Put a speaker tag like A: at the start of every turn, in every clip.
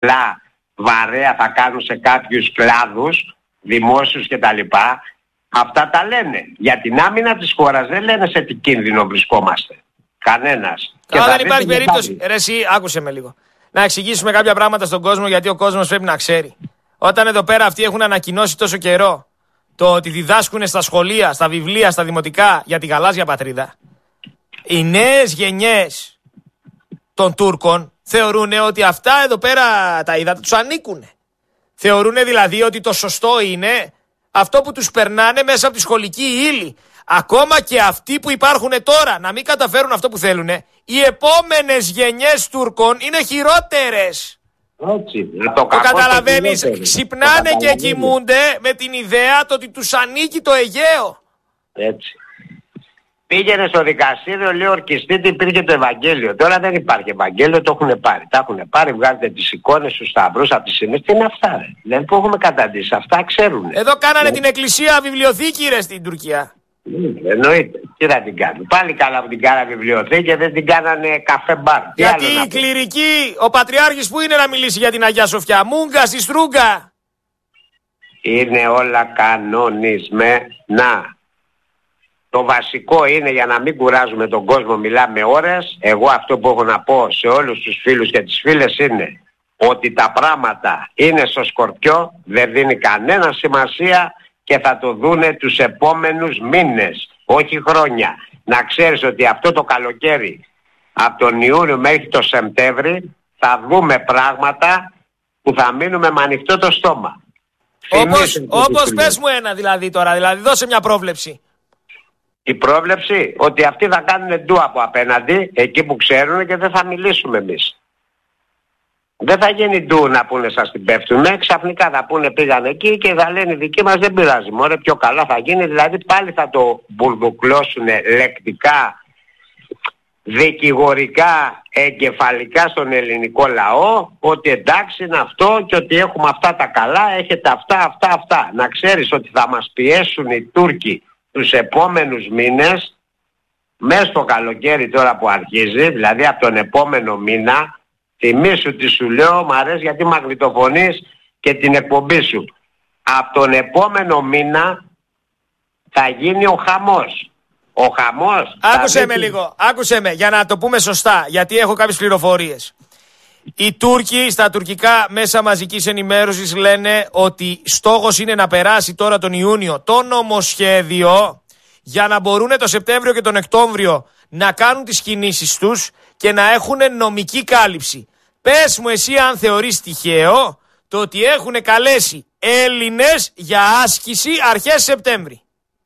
A: βαρέα θα κάνουν σε κάποιους κλάδους, δημόσιους κτλ. Αυτά τα λένε. Για την άμυνα της χώρας δεν λένε σε τι κίνδυνο βρισκόμαστε. Κανένας.
B: Δεν υπάρχει περίπτωση. Ρε εσύ, άκουσε με λίγο. Να εξηγήσουμε κάποια πράγματα στον κόσμο, γιατί ο κόσμος πρέπει να ξέρει. Όταν εδώ πέρα αυτοί έχουν ανακοινώσει τόσο καιρό το ότι διδάσκουν στα σχολεία, στα βιβλία, στα δημοτικά για τη γαλάζια πατρίδα, οι νέες γενιές των Τούρκων θεωρούν ότι αυτά εδώ πέρα τα ύδατα τους ανήκουν. Θεωρούν δηλαδή ότι το σωστό είναι αυτό που τους περνάνε μέσα από τη σχολική ύλη. Ακόμα και αυτοί που υπάρχουν τώρα να μην καταφέρουν αυτό που θέλουν, οι επόμενες γενιές Τούρκων είναι χειρότερες.
A: Έτσι,
B: το καταλαβαίνεις, ξυπνάνε και κοιμούνται με την ιδέα το ότι τους ανήκει το Αιγαίο.
A: Έτσι. Πήγαινε στο δικαστήριο, λέει ορκιστείτε, υπήρχε το Ευαγγέλιο. Τώρα δεν υπάρχει Ευαγγέλιο, το έχουν πάρει. Τα έχουν πάρει, βγάζετε τις εικόνες στους σταυρούς από τις σημαίες. Τι είναι αυτά, δεν που έχουμε καταντήσει. Αυτά ξέρουν.
B: Εδώ κάνανε την εκκλησία βιβλιοθήκη, ρε, στην Τουρκία.
A: Εννοείται. Τι θα την κάνουν. Πάλι καλά που την κάνανε βιβλιοθήκη και δεν την κάνανε καφέ μπαρ.
B: Γιατί η κληρική, ο Πατριάρχης που είναι να μιλήσει για την Αγία Σοφιά, Μούγκα στη Στρούγκα.
A: Είναι όλα κανονισμένα. Το βασικό είναι, για να μην κουράζουμε τον κόσμο, μιλάμε ώρες. Εγώ αυτό που έχω να πω σε όλους τους φίλους και τις φίλες είναι ότι τα πράγματα είναι στο σκορπιό, δεν δίνει κανένα σημασία και θα το δούνε τους επόμενους μήνες, όχι χρόνια. Να ξέρεις ότι αυτό το καλοκαίρι, από τον Ιούνιο μέχρι το Σεπτέμβρη, θα δούμε πράγματα που θα μείνουμε με ανοιχτό το στόμα.
B: Όπως πες μου ένα δηλαδή τώρα, δηλαδή δώσε μια πρόβλεψη.
A: Η πρόβλεψη ότι αυτοί θα κάνουν ντου από απέναντι, εκεί που ξέρουν, και δεν θα μιλήσουμε εμείς. Δεν θα γίνει ντου να πούνε σας την πέφτουμε, ξαφνικά θα πούνε πήγαν εκεί και θα λένε οι δικοί μας δεν πειράζει, μωρέ πιο καλά θα γίνει, δηλαδή πάλι θα το μπουρδουκλώσουν λεκτικά, δικηγορικά, εγκεφαλικά στον ελληνικό λαό, ότι εντάξει είναι αυτό και ότι έχουμε αυτά τα καλά, έχετε αυτά. Να ξέρεις ότι θα μας πιέσουν οι Τούρκοι τους επόμενους μήνες, μέσα στο καλοκαίρι τώρα που αρχίζει, δηλαδή από τον επόμενο μήνα. Θυμήσου τι σου λέω, μ' αρέσει γιατί μαγνητοφωνείς και την εκπομπή σου. Από τον επόμενο μήνα θα γίνει ο χαμός. Ο χαμός...
B: Άκουσε με λίγο, άκουσε με, για να το πούμε σωστά, γιατί έχω κάποιες πληροφορίες. Οι Τούρκοι στα τουρκικά μέσα μαζικής ενημέρωσης λένε ότι στόχος είναι να περάσει τώρα τον Ιούνιο το νομοσχέδιο για να μπορούν το Σεπτέμβριο και τον Οκτώβριο να κάνουν τις κινήσεις τους και να έχουν νομική κάλυψη. Πες μου εσύ αν θεωρείς τυχαίο το ότι έχουν καλέσει Έλληνες για άσκηση αρχές Σεπτέμβρη.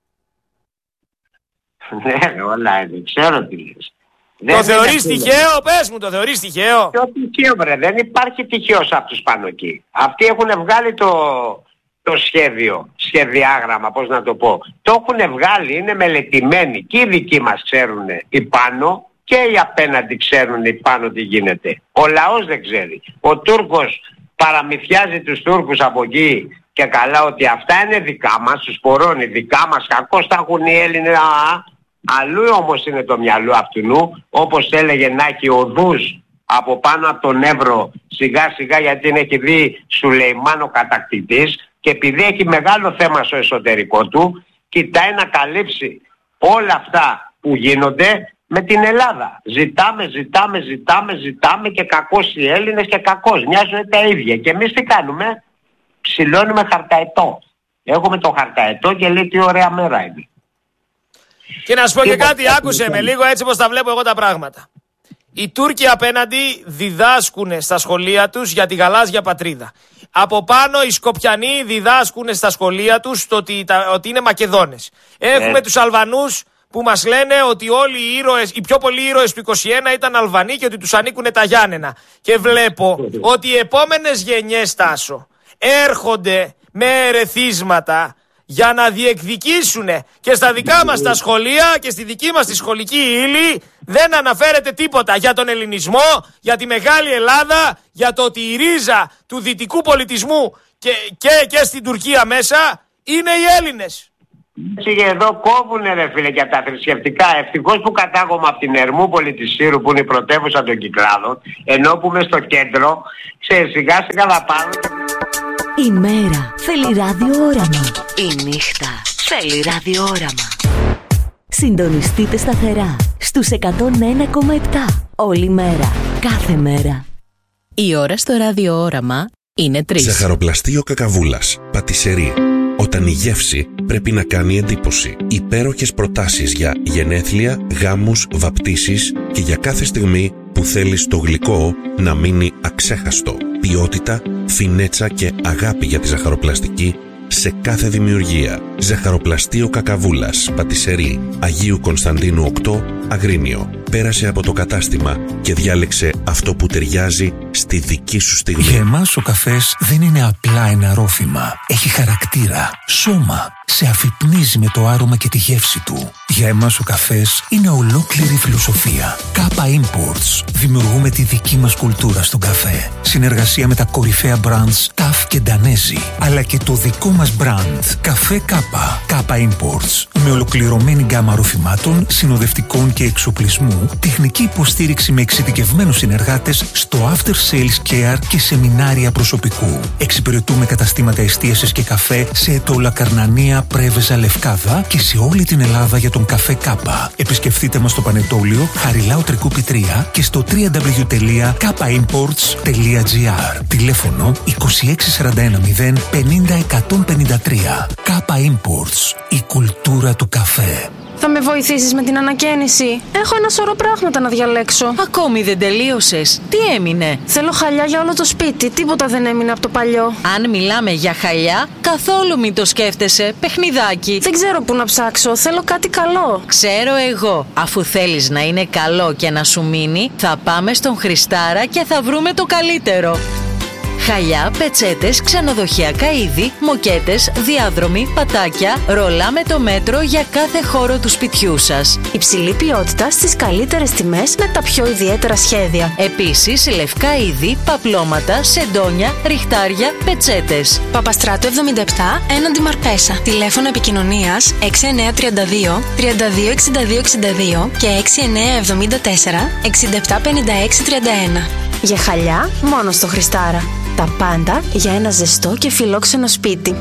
A: Ναι, όλα είναι, ξέρω τι λες.
B: Το θεωρείς τυχαίο, πες μου, το θεωρείς τυχαίο?
A: Ποιο τυχαίο βρε, δεν υπάρχει τυχαίος από τους πάνω εκεί. Αυτοί έχουν βγάλει το σχεδιάγραμμα, πώς να το πω. Το έχουν βγάλει, είναι μελετημένοι και οι δικοί μας ξέρουν οι πάνω και οι απέναντι ξέρουν οι πάνω τι γίνεται. Ο λαός δεν ξέρει. Ο Τούρκος παραμυθιάζει τους Τούρκους από εκεί και καλά ότι αυτά είναι δικά μας, τους πορώνει δικά μας, κακώς τα έχουν οι Έλληνες. Αλλού όμως είναι το μυαλό αυτού, όπως έλεγε να έχει οδούς από πάνω από τον Εύρο σιγά σιγά, γιατί έχει δει Σουλεϊμάν ο κατακτητής και επειδή έχει μεγάλο θέμα στο εσωτερικό του, κοιτάει να καλύψει όλα αυτά που γίνονται με την Ελλάδα. Ζητάμε και κακώς οι Έλληνες και κακώς. Μοιάζουν τα ίδια. Και εμείς τι κάνουμε? Ψηλώνουμε χαρταετό. Έχουμε το χαρταετό και λέει τι ωραία μέρα είναι.
B: Και να σου πω και κάτι, άκουσε με λίγο έτσι πως τα βλέπω εγώ τα πράγματα. Οι Τούρκοι απέναντι διδάσκουν στα σχολεία τους για τη γαλάζια πατρίδα. Από πάνω οι Σκοπιανοί διδάσκουν στα σχολεία τους το ότι είναι Μακεδόνες. Έχουμε τους Αλβανούς που μας λένε ότι όλοι οι ήρωες, οι πιο πολλοί ήρωες του 21 ήταν Αλβανοί και ότι τους ανήκουν τα Γιάννενα. Και βλέπω ότι οι επόμενες γενιές, Τάσο, έρχονται με ερεθίσματα για να διεκδικήσουν και στα δικά μας τα σχολεία και στη δική μας τη σχολική ύλη δεν αναφέρεται τίποτα για τον ελληνισμό, για τη μεγάλη Ελλάδα, για το ότι η ρίζα του δυτικού πολιτισμού και στην Τουρκία μέσα είναι οι Έλληνες.
A: Εδώ κόβουνε ρε φίλε για τα θρησκευτικά. Ευτυχώς που κατάγομαι από την Ερμούπολη της Σύρου που είναι η πρωτεύουσα των Κυκλάδων, ενώ που είμαι στο κέντρο, σιγά σιγά θα πάρω.
C: Η μέρα θέλει ραδιόραμα. Η νύχτα θέλει ραδιόραμα. Συντονιστείτε σταθερά στους 101,7 όλη μέρα, κάθε μέρα.
D: Η ώρα στο ραδιόραμα είναι 3.
E: Ζαχαροπλαστείο Κακαβούλας, πατισερί. Όταν η γεύση πρέπει να κάνει εντύπωση. Υπέροχες προτάσεις για γενέθλια, γάμους, βαπτίσεις και για κάθε στιγμή που θέλεις το γλυκό να μείνει αξέχαστο. Ποιότητα, φινέτσα και αγάπη για τη ζαχαροπλαστική σε κάθε δημιουργία. Ζαχαροπλαστείο Κακαβούλας, πατισερί, Αγίου Κωνσταντίνου 8, Αγρίνιο. Πέρασε από το κατάστημα και διάλεξε αυτό που ταιριάζει στη δική σου στιγμή.
F: Για εμάς ο καφές δεν είναι απλά ένα ρόφημα. Έχει χαρακτήρα, σώμα. Σε αφυπνίζει με το άρωμα και τη γεύση του. Για εμάς ο καφές είναι ολόκληρη φιλοσοφία. Κάπα Imports. Δημιουργούμε τη δική μας κουλτούρα στον καφέ. Συνεργασία με τα κορυφαία brands TAF και Danesi. Αλλά και το δικό μας brand. Καφέ Κάπα. Κάπα Imports. Με ολοκληρωμένη γκάμα ροφημάτων, συνοδευτικών και εξοπλισμού, τεχνική υποστήριξη με εξειδικευμένους συνεργάτες στο after sales care και σεμινάρια προσωπικού. Εξυπηρετούμε καταστήματα εστίασης και καφέ σε Ετώλα, Καρνανία, Πρέβεζα, Λευκάδα και σε όλη την Ελλάδα για τον καφέ Κάπα. Επισκεφτείτε μας στο Πανετόλιο, Χαριλάου Τρικούπη 3 και στο www.kapaimports.gr. Τηλέφωνο 26410 50 153. Κάπα Imports. Η κουλτούρα του καφέ.
G: Θα με βοηθήσεις με την ανακαίνιση? Έχω ένα σωρό πράγματα να διαλέξω.
D: Ακόμη δεν τελείωσες? Τι έμεινε?
G: Θέλω χαλιά για όλο το σπίτι. Τίποτα δεν έμεινε από το παλιό.
D: Αν μιλάμε για χαλιά, καθόλου μην το σκέφτεσαι. Παιχνιδάκι.
G: Δεν ξέρω πού να ψάξω. Θέλω κάτι καλό.
D: Ξέρω εγώ. Αφού θέλεις να είναι καλό και να σου μείνει, θα πάμε στον Χριστάρα και θα βρούμε το καλύτερο. Χαλιά, πετσέτες, ξενοδοχειακά είδη, μοκέτες, διάδρομοι, πατάκια, ρολά με το μέτρο για κάθε χώρο του σπιτιού σας.
G: Υψηλή ποιότητα στις καλύτερες τιμές με τα πιο ιδιαίτερα σχέδια.
D: Επίσης, λευκά είδη, παπλώματα, σεντόνια, ριχτάρια, πετσέτες.
G: Παπαστράτου 77, έναντι Μαρπέσα. Τηλέφωνο επικοινωνίας 6932 326262 και 6974 675631. Για χαλιά, μόνο στο Χριστάρα. Τα πάντα για ένα ζεστό και φιλόξενο σπίτι.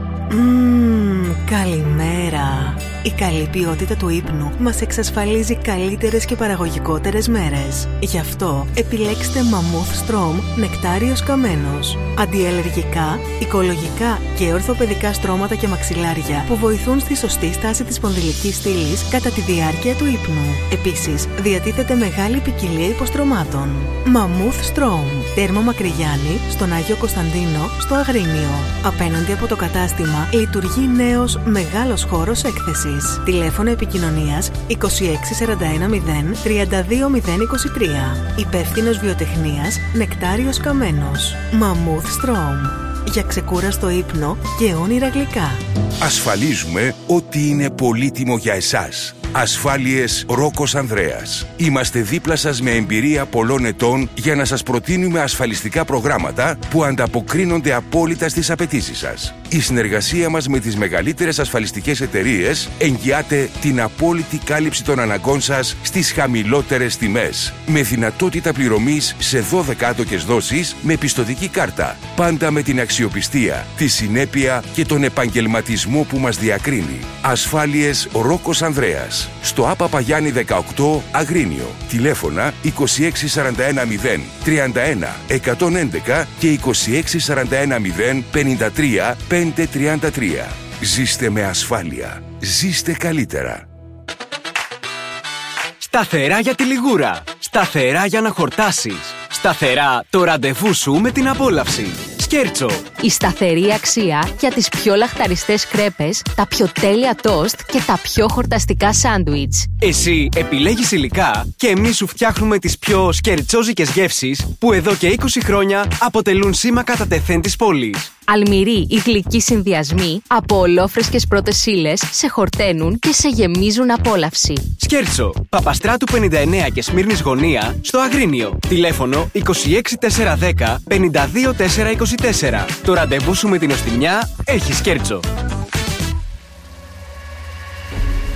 C: Καλημέρα. Η καλή ποιότητα του ύπνου μας εξασφαλίζει καλύτερες και παραγωγικότερες μέρες. Γι' αυτό επιλέξτε Mammoth Strom νεκτάριος καμένος. Αντιαλλεργικά, οικολογικά και ορθοπαιδικά στρώματα και μαξιλάρια που βοηθούν στη σωστή στάση της σπονδυλικής στήλης κατά τη διάρκεια του ύπνου. Επίσης, διατίθεται μεγάλη ποικιλία υποστρωμάτων. Mammoth Strom. Τέρμο Μακρυγιάννη, στον Άγιο Κωνσταντίνο, στο Αγρίνιο. Απέναντι από το κατάστημα λειτουργεί νέος μεγάλος χώρος έκθεσης. Τηλέφωνο επικοινωνίας 26410 32023. Υπεύθυνος βιοτεχνίας Νεκτάριος Καμένος. Mammoth Strom. Για ξεκούραστο ύπνο και όνειρα γλυκά.
H: Ασφαλίζουμε ότι είναι πολύτιμο για εσάς. Ασφάλειες Ρόκος Ανδρέας. Είμαστε δίπλα σας με εμπειρία πολλών ετών για να σας προτείνουμε ασφαλιστικά προγράμματα που ανταποκρίνονται απόλυτα στις απαιτήσεις σας. Η συνεργασία μας με τις μεγαλύτερες ασφαλιστικές εταιρείες εγγυάται την απόλυτη κάλυψη των αναγκών σας στις χαμηλότερες τιμές. Με δυνατότητα πληρωμής σε 12 άτοκες δόσεις με πιστωτική κάρτα. Πάντα με την αξιοπιστία, τη συνέπεια και τον επαγγελματισμό που μας διακρίνει. Ασφάλειες Ρόκος Ανδρέας. Στο ΑΠΑ Παγιάννη 18 Αγρίνιο. Τηλέφωνα 26410 31 111 και 26410 53 533. Ζήστε με ασφάλεια. Ζήστε καλύτερα.
I: Σταθερά για τη λιγούρα. Σταθερά για να χορτάσεις. Σταθερά το ραντεβού σου με την απόλαυση. Σκέρτσο.
J: Η σταθερή αξία για τις πιο λαχταριστές κρέπες, τα πιο τέλεια τόστ και τα πιο χορταστικά σάντουιτς.
I: Εσύ επιλέγεις υλικά και εμείς σου φτιάχνουμε τις πιο σκερτσόζικες γεύσεις που εδώ και 20 χρόνια αποτελούν σήμα κατά τεθέν της πόλης.
J: Αλμυροί ή γλυκοί συνδυασμοί από ολόφρεσκες πρώτες ύλες σε χορταίνουν και σε γεμίζουν απόλαυση.
I: Σκέρτσο. Παπαστράτου 59 και Σμύρνης Γωνία στο Αγρίνιο. Τηλέφωνο 26410 52424. Το ραντεβού σου με την οστιμιά έχει Σκέρτσο.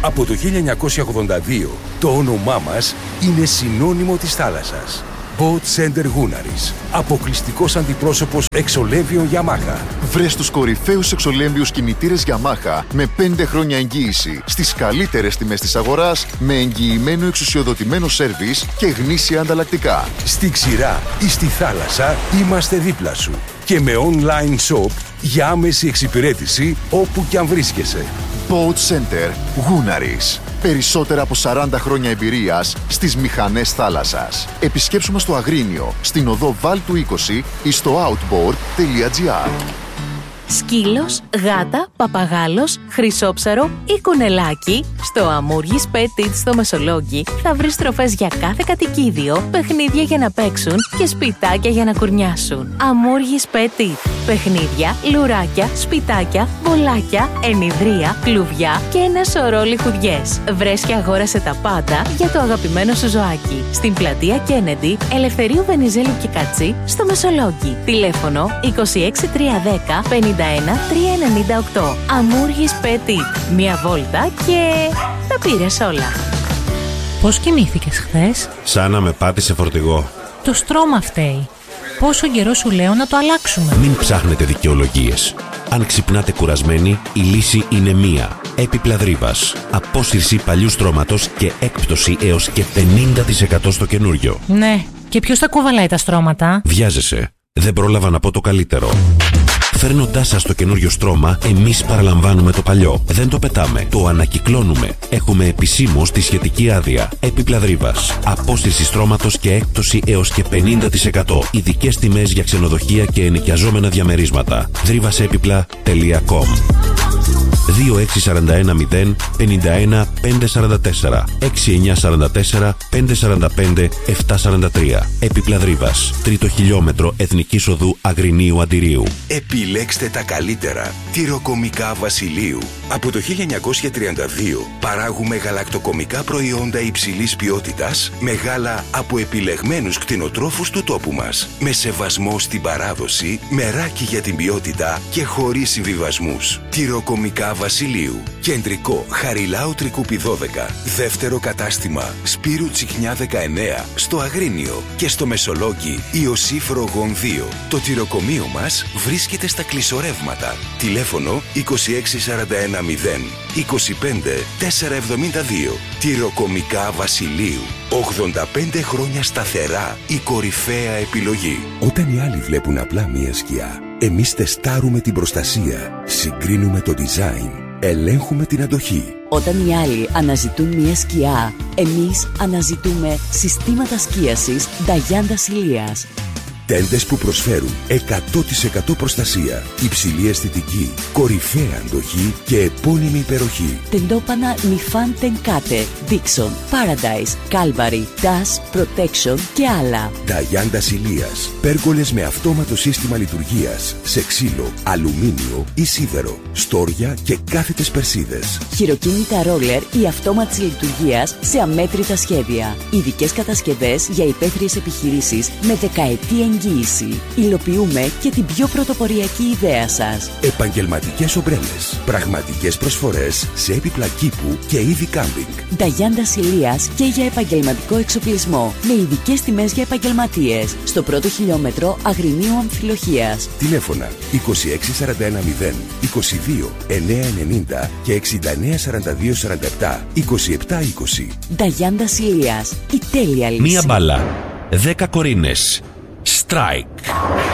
H: Από το 1982 το όνομά μας είναι συνώνυμο της θάλασσας. Boat Center Gunaris. Αποκλειστικός αντιπρόσωπος εξολέμβιων Yamaha.
K: Βρες τους κορυφαίους εξολέμβιους κινητήρες Yamaha με 5 χρόνια εγγύηση στις καλύτερες τιμές της αγοράς, με εγγυημένο εξουσιοδοτημένο σέρβις και γνήσια ανταλλακτικά.
H: Στη ξηρά ή στη θάλασσα είμαστε δίπλα σου. Και με online shop για άμεση εξυπηρέτηση όπου κι αν βρίσκεσαι.
K: Boat Center Gunaris. Περισσότερα από 40 χρόνια εμπειρίας στις μηχανές θάλασσας. Επισκέψου μας στο Αγρίνιο, στην οδό Βάλτου 20 ή στο outboard.gr.
D: Σκύλος, γάτα, παπαγάλος, χρυσόψαρο ή κουνελάκι, στο Αμούργης Petit στο Μεσολόγγι θα βρεις τροφές για κάθε κατοικίδιο, παιχνίδια για να παίξουν και σπιτάκια για να κουρνιάσουν. Αμούργης Petit. Παιχνίδια, λουράκια, σπιτάκια, μπολάκια, ενιδρία, κλουβιά και ένα σωρό λιχουδιές. Βρες και αγόρασε τα πάντα για το αγαπημένο σου ζωάκι. Στην πλατεία Κέννεντι, Ελευθερίου Βενιζέλου και Κατσί, στο Μεσολόγγι. Τηλέφωνο 26310 51 398. Αμούργης Petit. Μία βόλτα και τα πήρες όλα.
L: Πώς κοιμήθηκες χθες?
E: Σαν να με πάτησε φορτηγό.
L: Το στρώμα φταίει. Πόσο καιρό σου λέω να το αλλάξουμε?
E: Μην ψάχνετε δικαιολογίες. Αν ξυπνάτε κουρασμένοι, η λύση είναι μία. Έπιπλα Δρύβας. Απόσυρση παλιού στρώματος και έκπτωση έως και 50% στο καινούριο.
L: Ναι, και ποιος θα κουβαλάει τα στρώματα?
E: Βιάζεσαι. Δεν πρόλαβα να πω το καλύτερο. Φέρνοντάς σας το καινούριο στρώμα, εμείς παραλαμβάνουμε το παλιό. Δεν το πετάμε, το ανακυκλώνουμε. Έχουμε επισήμως τη σχετική άδεια. Έπιπλα Δρύβας. Απόσυρση στρώματος και έκπτωση έως και 50%. Ειδικές τιμές για ξενοδοχεία και ενοικιαζόμενα διαμερίσματα. Drivasepipla.com 2641 051 544 6944 545 743. Έπιπλα Δρύβας. 3ο χιλιόμετρο Εθνικής Οδού Αγρινίου Αντιρίου.
H: Επιλέξτε τα καλύτερα. Τυροκομικά Βασιλείου. Από το 1932 παράγουμε γαλακτοκομικά προϊόντα υψηλής ποιότητας με γάλα από επιλεγμένους κτηνοτρόφους του τόπου μας. Με σεβασμό στην παράδοση, μεράκι για την ποιότητα και χωρίς συμβιβασμούς. Τυροκομικά Βασιλείου. Κεντρικό Χαριλάου Τρικούπη 12. Δεύτερο κατάστημα Σπύρου Τσιχνιά 19 στο Αγρίνιο και στο Μεσολόγγι Ιωσήφ Ρογών 2. Το τυροκομείο μας βρίσκεται στα κλεισορεύματα. Τηλέφωνο 26410 25 472. Τυροκομικά Βασιλείου. 85 χρόνια σταθερά η κορυφαία επιλογή. Όταν οι άλλοι βλέπουν απλά μία σκιά, εμείς τεστάρουμε την προστασία, συγκρίνουμε το design, ελέγχουμε την αντοχή.
M: Όταν οι άλλοι αναζητούν μια σκιά, εμείς αναζητούμε συστήματα σκίασης Νταγιάντα Ηλίας.
H: Τέντες που προσφέρουν 100% προστασία, υψηλή αισθητική, κορυφαία αντοχή και επώνυμη υπεροχή.
M: Τεντόπανα Νιφάν Τενκάτε, Dixon, Paradise, Calvary, Dash, Protection και άλλα.
H: Νταγιάντα Ηλίας. Πέργολες με αυτόματο σύστημα λειτουργίας σε ξύλο, αλουμίνιο ή σίδερο, στόρια και κάθετες περσίδες.
M: Χειροκίνητα ρόλερ ή αυτόματης λειτουργίας σε αμέτρητα σχέδια. Ειδικές κατασκευές για υπαίθριες επιχειρήσεις με δεκαετή εγγύηση. Υλοποιούμε και την πιο πρωτοποριακή ιδέα σας.
H: Επαγγελματικές ομπρέλες. Πραγματικές προσφορές σε έπιπλα κήπου και είδη κάμπινγκ.
M: Νταγιάντα Ηλίας και για επαγγελματικό εξοπλισμό. Με ειδικές τιμές για επαγγελματίες. Στο 1ο χιλιόμετρο Αγρινίου Αμφιλοχίας.
H: Τηλέφωνα 26410 22 990 και 6942 47 27 20.
M: Νταγιάντα Ηλίας. Η τέλεια λύση.
E: Μία μπάλα. 10 κορίνες. Strike.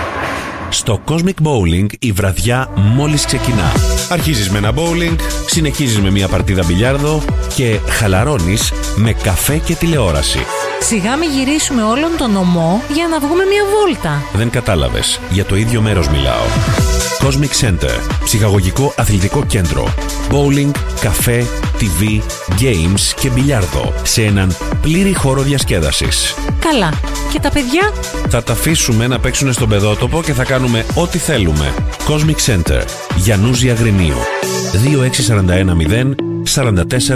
E: Στο Cosmic Bowling η βραδιά μόλις ξεκινά. Αρχίζεις με ένα bowling, συνεχίζεις με μια παρτίδα μπιλιάρδο και χαλαρώνεις με καφέ και τηλεόραση.
L: Σιγά μη γυρίσουμε όλον τον νομό για να βγούμε μια βόλτα.
E: Δεν κατάλαβες. Για το ίδιο μέρος μιλάω. Cosmic Center. Ψυχαγωγικό αθλητικό κέντρο. Bowling, καφέ, TV, games και μπιλιάρδο. Σε έναν πλήρη χώρο διασκέδασης.
L: Καλά. Και τα παιδιά?
E: Θα τα αφήσουμε να παίξουν στον παιδότοπο και θα κάνουμε ό,τι θέλουμε. Cosmic Center. Γιαννούζη Αγρινίου. 2641 0 44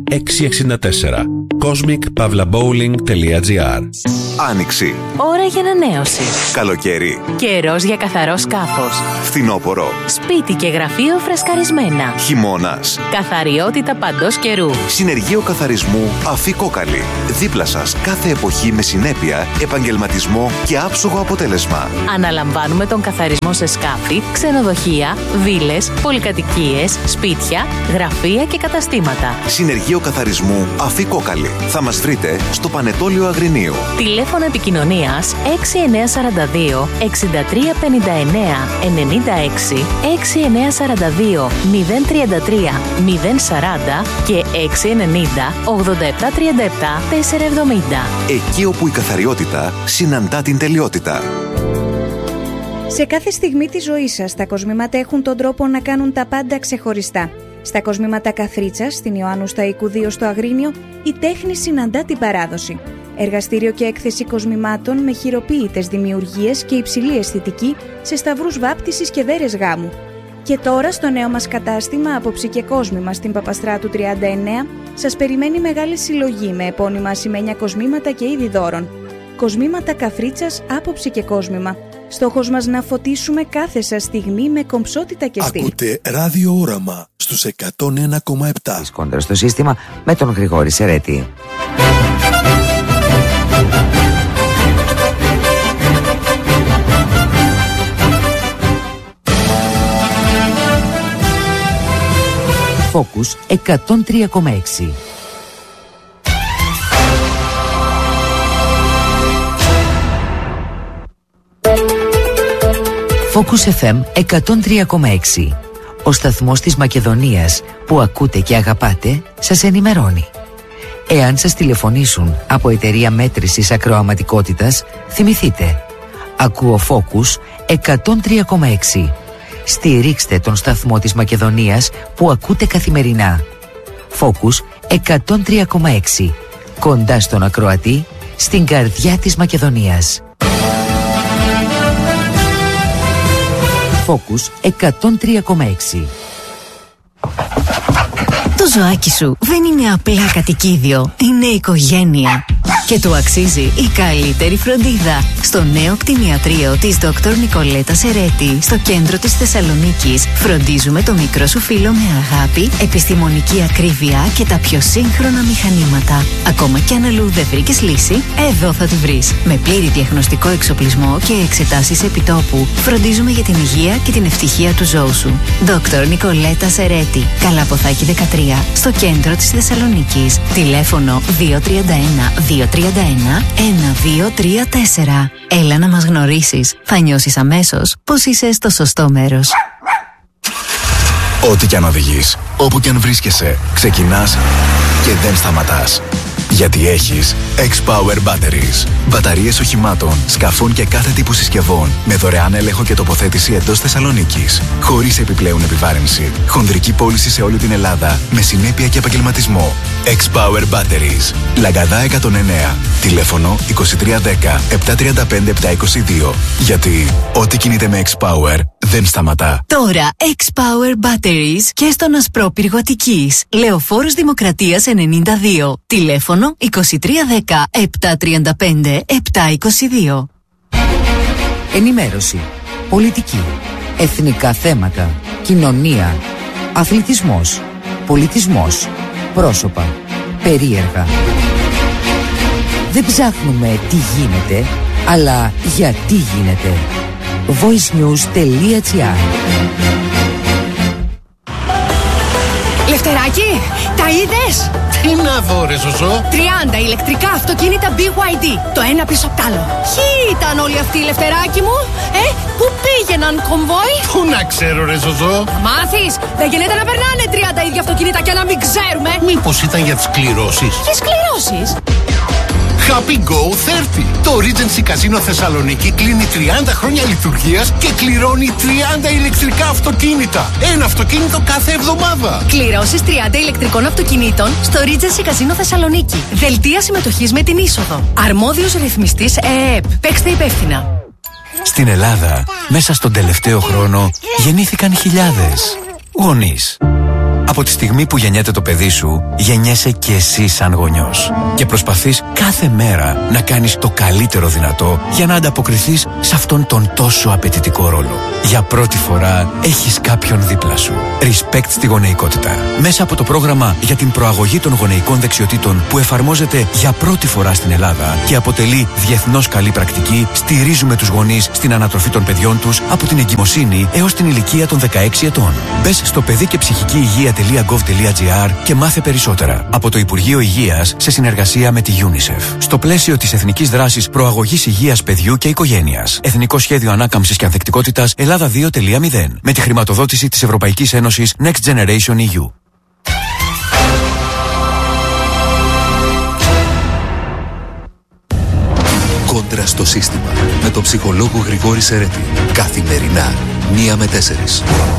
E: 664. cosmic-bowling.gr.
N: Άνοιξη.
D: Ώρα για ανανέωση.
N: Καλοκαίρι.
D: Καιρός για καθαρό σκάφος.
N: Φθινόπωρο.
D: Σπίτι και γραφείο φρεσκαρισμένα.
N: Χειμώνας.
D: Καθαριότητα παντός καιρού.
N: Συνεργείο καθαρισμού Αφή Κόκαλη. Δίπλα σας κάθε εποχή με συνέπεια, επαγγελματισμό και άψογο αποτέλεσμα.
D: Αναλαμβάνουμε τον καθαρισμό σε σκάφη, ξενοδοχεία, βίλες, πολυκατοικίες, σπίτια, γραφεία και καταστήματα.
N: Συνεργείο καθαρισμού Αφή Κόκαλη. Θα μας βρείτε στο Πανετόλιο Αγρινίου.
D: Τηλέφωνο επικοινωνίας 6942 6359 96, 6942 033 040 και 690 8737 470.
N: Εκεί όπου η καθαριότητα συναντά την τελειότητα.
O: Σε κάθε στιγμή της ζωής σας, τα κοσμήματα έχουν τον τρόπο να κάνουν τα πάντα ξεχωριστά. Στα κοσμήματα Καθρίτσας, στην Ιωάννου Σταϊκού 2 στο Αγρίνιο, η τέχνη συναντά την παράδοση. Εργαστήριο και έκθεση κοσμημάτων με χειροποίητες δημιουργίες και υψηλή αισθητική σε σταυρούς βάπτισης και δέρες γάμου. Και τώρα στο νέο μας κατάστημα Άποψη και Κόσμημα στην Παπαστράτου 39 σας περιμένει μεγάλη συλλογή με επώνυμα ασημένια κοσμήματα και είδη δώρων. Κοσμήματα Καθρίτσας, Άποψη και Κόσμημα. Στόχος μας να φωτίσουμε κάθε σας στιγμή με κομψότητα και στυλ.
P: Ακούτε Ράδιο Όραμα στους 101,7.
Q: Κόντρα στο σύστημα με τον Γρηγόρη Σερέτη. Focus 103,6. Focus FM 103,6. Ο σταθμός της Μακεδονίας που ακούτε και αγαπάτε σας ενημερώνει. Εάν σας τηλεφωνήσουν από εταιρεία μέτρησης ακροαματικότητας, θυμηθείτε. Ακούω Focus 103,6. Στηρίξτε τον σταθμό της Μακεδονίας που ακούτε καθημερινά. Focus 103,6. Κοντά στον ακροατή, στην καρδιά της Μακεδονίας. Focus 103,6.
R: Το ζωάκι σου δεν είναι απλά κατοικίδιο, είναι οικογένεια. Και του αξίζει η καλύτερη φροντίδα. Στο νέο κτηνιατρίο της Dr. Νικολέτα Σερέτη, στο κέντρο της Θεσσαλονίκης, φροντίζουμε το μικρό σου φίλο με αγάπη, επιστημονική ακρίβεια και τα πιο σύγχρονα μηχανήματα. Ακόμα κι αν αλλού δεν βρήκες λύση, εδώ θα τη βρεις. Με πλήρη διαγνωστικό εξοπλισμό και εξετάσεις επιτόπου, φροντίζουμε για την υγεία και την ευτυχία του ζώου σου. Dr. Νικολέτα Σερέτη, Καλαποθάκη 13, στο κέντρο της Θεσσαλονίκης. Τηλέφωνο 231-231-1234. Έλα να μας γνωρίσεις. Θα νιώσεις αμέσως πως είσαι στο σωστό μέρος.
S: Ό,τι κι αν οδηγείς, όπου κι αν βρίσκεσαι, ξεκινάς και δεν σταματάς. Γιατί έχεις X-Power Batteries. Μπαταρίες οχημάτων, σκαφών και κάθε τύπου συσκευών με δωρεάν έλεγχο και τοποθέτηση εντός Θεσσαλονίκης. Χωρίς επιπλέον επιβάρυνση. Χονδρική πώληση σε όλη την Ελλάδα με συνέπεια και επαγγελματισμό. X-Power Batteries. Λαγκαδά 109. Τηλέφωνο 2310 735 722. Γιατί ό,τι κινείται με X-Power δεν σταματά.
R: Τώρα X-Power Batteries και στον Ασπρόπυργο Αττικής. Λεωφόρος Δημοκρατίας 92. Τηλέφωνο 2310 735 722.
Q: Ενημέρωση, πολιτική, εθνικά θέματα, κοινωνία, αθλητισμός, πολιτισμός, πρόσωπα, περίεργα. Δεν ψάχνουμε τι γίνεται, αλλά γιατί γίνεται. voicenews.gr.
T: Λευτεράκι, τα είδες?
U: Τι να δω ρε Ζωζό?
T: 30 ηλεκτρικά αυτοκίνητα BYD, το ένα πίσω απ' τ' άλλο. Ποιοι ήταν όλοι αυτοί, Λευτεράκι μου? Πού πήγαιναν, κομβόι?
U: Πού να ξέρω ρε Ζωζό?
T: Θα μάθεις, δεν γίνεται να περνάνε 30 ίδια αυτοκίνητα και να μην ξέρουμε.
U: Μήπως ήταν για τις κληρώσεις?
T: Ποιες κληρώσεις?
U: Happy Go 30. Το Regency Casino Θεσσαλονίκη κλείνει 30 χρόνια λειτουργίας και κληρώνει 30 ηλεκτρικά αυτοκίνητα. Ένα αυτοκίνητο κάθε εβδομάδα.
T: Κληρώσεις 30 ηλεκτρικών αυτοκινήτων στο Regency Casino Θεσσαλονίκη. Δελτία συμμετοχής με την είσοδο. Αρμόδιος ρυθμιστής ΕΕΠ. Παίξτε υπεύθυνα.
F: Στην Ελλάδα, μέσα στον τελευταίο χρόνο, γεννήθηκαν χιλιάδες γονείς.
S: Από τη στιγμή που γεννιέται το παιδί σου, γεννιέσαι και εσύ σαν γονιός. Και προσπαθείς κάθε μέρα να κάνεις το καλύτερο δυνατό για να ανταποκριθείς σε αυτόν τον τόσο απαιτητικό ρόλο. Για πρώτη φορά έχεις κάποιον δίπλα σου. Respect στη γονεϊκότητα. Μέσα από το πρόγραμμα για την προαγωγή των γονεϊκών δεξιοτήτων που εφαρμόζεται για πρώτη φορά στην Ελλάδα και αποτελεί διεθνώς καλή πρακτική, στηρίζουμε τους γονείς στην ανατροφή των παιδιών τους από την εγκυμοσύνη έως την ηλικία των 16 ετών. Μπες στο παιδικεψυχικηυγεία.gov.gr και μάθε περισσότερα. Από το Υπουργείο Υγείας σε συνεργασία με τη UNICEF. Στο πλαίσιο της Εθνικής Δράσης Προαγωγής Υγείας Παιδιού και Οικογένειας. Εθνικό Σχέδιο Ανάκαμψης και Ανθεκτικότητας Ελλάδα 2.0. Με τη χρηματοδότηση της Ευρωπαϊκής Ένωσης Next Generation EU.
B: Κόντρα στο σύστημα. Με τον ψυχολόγο Γρηγόρη Σερέτη. Καθημερινά 1 με 4.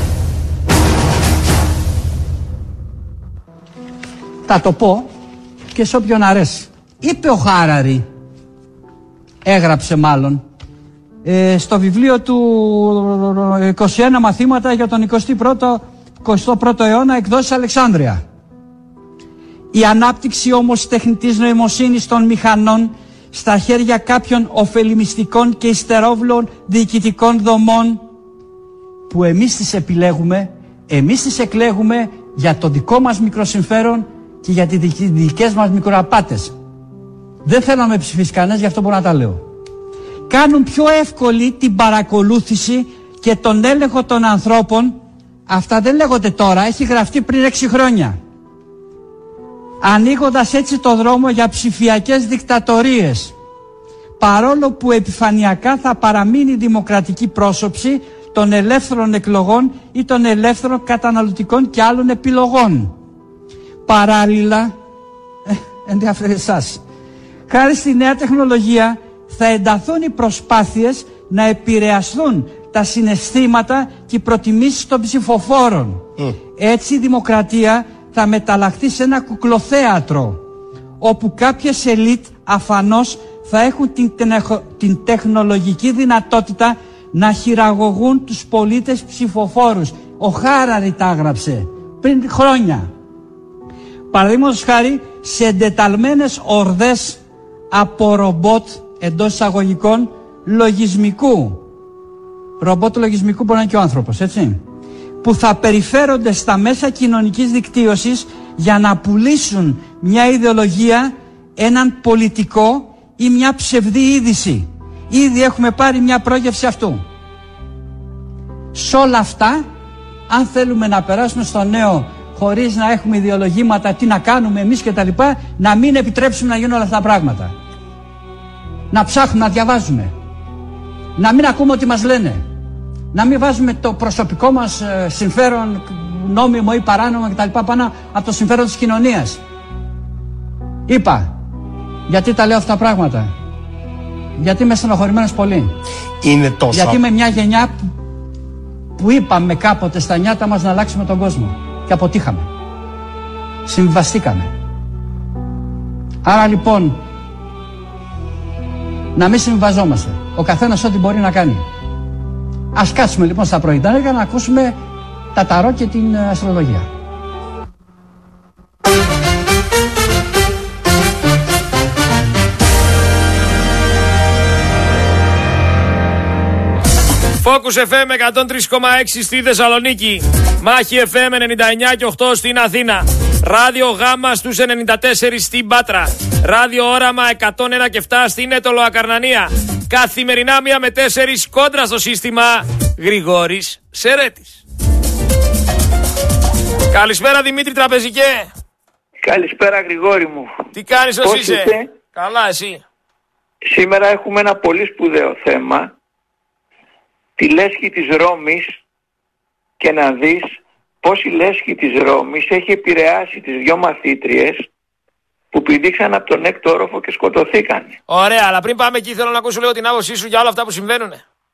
V: Θα το πω και σε όποιον αρέσει. Είπε ο Χάραρη, έγραψε μάλλον, στο βιβλίο του 21 μαθήματα για τον 21ο αιώνα, εκδόσεις Αλεξάνδρεια. Η ανάπτυξη όμως τεχνητής νοημοσύνης των μηχανών στα χέρια κάποιων ωφελημιστικών και υστερόβλων διοικητικών δομών που εμείς τις επιλέγουμε, εμείς τις εκλέγουμε για το δικό μας μικροσυμφέρον και για τις δικές μας μικροαπάτες. Δεν θέλω να με ψηφίσει κανένας, γι' αυτό μπορώ να τα λέω. Κάνουν πιο εύκολη την παρακολούθηση και τον έλεγχο των ανθρώπων. Αυτά δεν λέγονται τώρα, έχει γραφτεί πριν 6 χρόνια. Ανοίγοντας έτσι το δρόμο για ψηφιακές δικτατορίες. Παρόλο που επιφανειακά θα παραμείνει η δημοκρατική πρόσωψη των ελεύθερων εκλογών ή των ελεύθερων καταναλωτικών και άλλων επιλογών. Παράλληλα, ενδιαφέρει εσάς, χάρη στη νέα τεχνολογία θα ενταθούν οι προσπάθειες να επηρεαστούν τα συναισθήματα και οι προτιμήσεις των ψηφοφόρων. Έτσι η δημοκρατία θα μεταλλαχθεί σε ένα κουκλοθέατρο, όπου κάποιες ελίτ αφανώς θα έχουν την τεχνολογική δυνατότητα να χειραγωγούν τους πολίτες ψηφοφόρους. Ο Χάραρη τα έγραψε πριν χρόνια. Παραδείγματος χάρη, σε εντεταλμένες ορδές από ρομπότ, εντός εισαγωγικών, λογισμικού. Ρομπότ λογισμικού μπορεί να είναι και ο άνθρωπος, έτσι. Που θα περιφέρονται στα μέσα κοινωνικής δικτύωσης για να πουλήσουν μια ιδεολογία, έναν πολιτικό ή μια ψευδή είδηση. Ήδη έχουμε πάρει μια πρόγευση αυτού. Σε όλα αυτά, αν θέλουμε να περάσουμε στο νέο χωρίς να έχουμε ιδεολογήματα, τι να κάνουμε εμείς και τα λοιπά, να μην επιτρέψουμε να γίνουν όλα αυτά τα πράγματα. Να ψάχνουμε, να διαβάζουμε. Να μην ακούμε ό,τι μας λένε. Να μην βάζουμε το προσωπικό μας συμφέρον, νόμιμο ή παράνομο κτλ. Πάνω από το συμφέρον της κοινωνίας. Είπα, γιατί τα λέω αυτά τα πράγματα. Γιατί είμαι στενοχωρημένος πολύ.
W: Είναι τόσο.
V: Γιατί είμαι μια γενιά που είπαμε κάποτε στα νιάτα μας να αλλάξουμε τον κόσμο. Και αποτύχαμε. Συμβαστήκαμε. Άρα λοιπόν, να μην συμβαζόμαστε. Ο καθένας ό,τι μπορεί να κάνει. Ας κάτσουμε λοιπόν στα πρωινά για να ακούσουμε τα ταρό και την αστρολογία.
X: Focus FM 103,6 στη Θεσσαλονίκη. Μάχη FM 99 και 8 στην Αθήνα. Ράδιο Γάμα στους 94 στην Πάτρα. Ράδιο Όραμα 101 και 7 στην Αιτωλοακαρνανία. Καθημερινά 1 με 4 κόντρα στο σύστημα. Γρηγόρης Σερέτης. Καλησπέρα Δημήτρη Τραπεζικέ.
Y: Καλησπέρα Γρηγόρη μου.
X: Τι κάνεις, ως είσαι? Καλά, εσύ?
Y: Σήμερα έχουμε ένα πολύ σπουδαίο θέμα. Τη λέσχη της Ρώμης και να δεις πώς η λέσχη της Ρώμης έχει επηρεάσει τις 2 μαθήτριες που πηδήξαν από τον 6ο όροφο και σκοτωθήκαν.
X: Ωραία, αλλά πριν πάμε εκεί θέλω να ακούσω λίγο την άποψή σου για όλα αυτά που συμβαίνουν.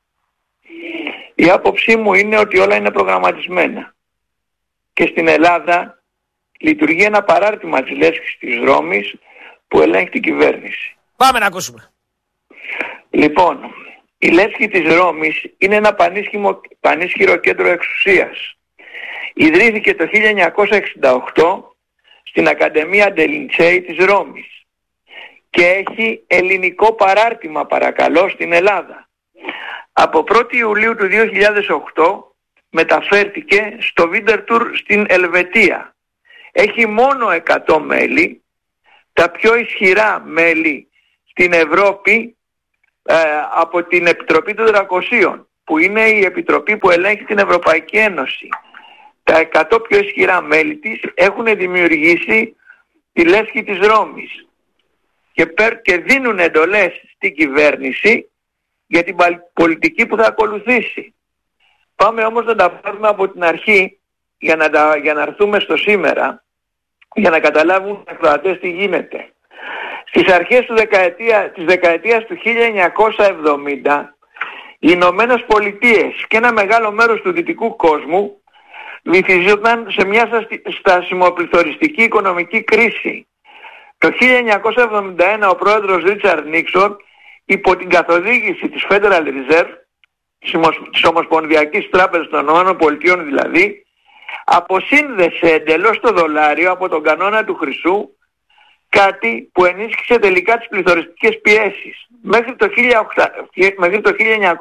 Y: Η άποψή μου είναι ότι όλα είναι προγραμματισμένα. Και στην Ελλάδα λειτουργεί ένα παράρτημα της λέσχης της Ρώμης που ελέγχει την κυβέρνηση.
X: Πάμε να ακούσουμε.
Y: Λοιπόν, η λέσχη της Ρώμης είναι ένα πανίσχυρο κέντρο εξουσίας. Ιδρύθηκε το 1968 στην Ακαδημία Ντελιντσέη της Ρώμης και έχει ελληνικό παράρτημα, παρακαλώ, στην Ελλάδα. Από 1η Ιουλίου του 2008 μεταφέρθηκε στο Winterthur στην Ελβετία. Έχει μόνο 100 μέλη, τα πιο ισχυρά μέλη στην Ευρώπη από την Επιτροπή των 300, που είναι η επιτροπή που ελέγχει την Ευρωπαϊκή Ένωση. Τα 100 πιο ισχυρά μέλη της έχουν δημιουργήσει τη λέσχη της Ρώμης και δίνουν εντολές στην κυβέρνηση για την πολιτική που θα ακολουθήσει. Πάμε όμως να τα πάρουμε από την αρχή για να έρθουμε στο σήμερα, για να καταλάβουν οι ακροατές τι γίνεται. Στις αρχές της δεκαετίας του 1970, οι Ηνωμένες Πολιτείες και ένα μεγάλο μέρος του δυτικού κόσμου βυθιζόταν σε μια στασιμοπληθωριστική οικονομική κρίση. Το 1971 ο πρόεδρος Ρίτσαρντ Νίξον, υπό την καθοδήγηση της Federal Reserve, της Ομοσπονδιακής Τράπεζας των ΗΠΑ δηλαδή, αποσύνδεσε εντελώς το δολάριο από τον κανόνα του χρυσού, κάτι που ενίσχυσε τελικά τις πληθωριστικές πιέσεις. Μέχρι το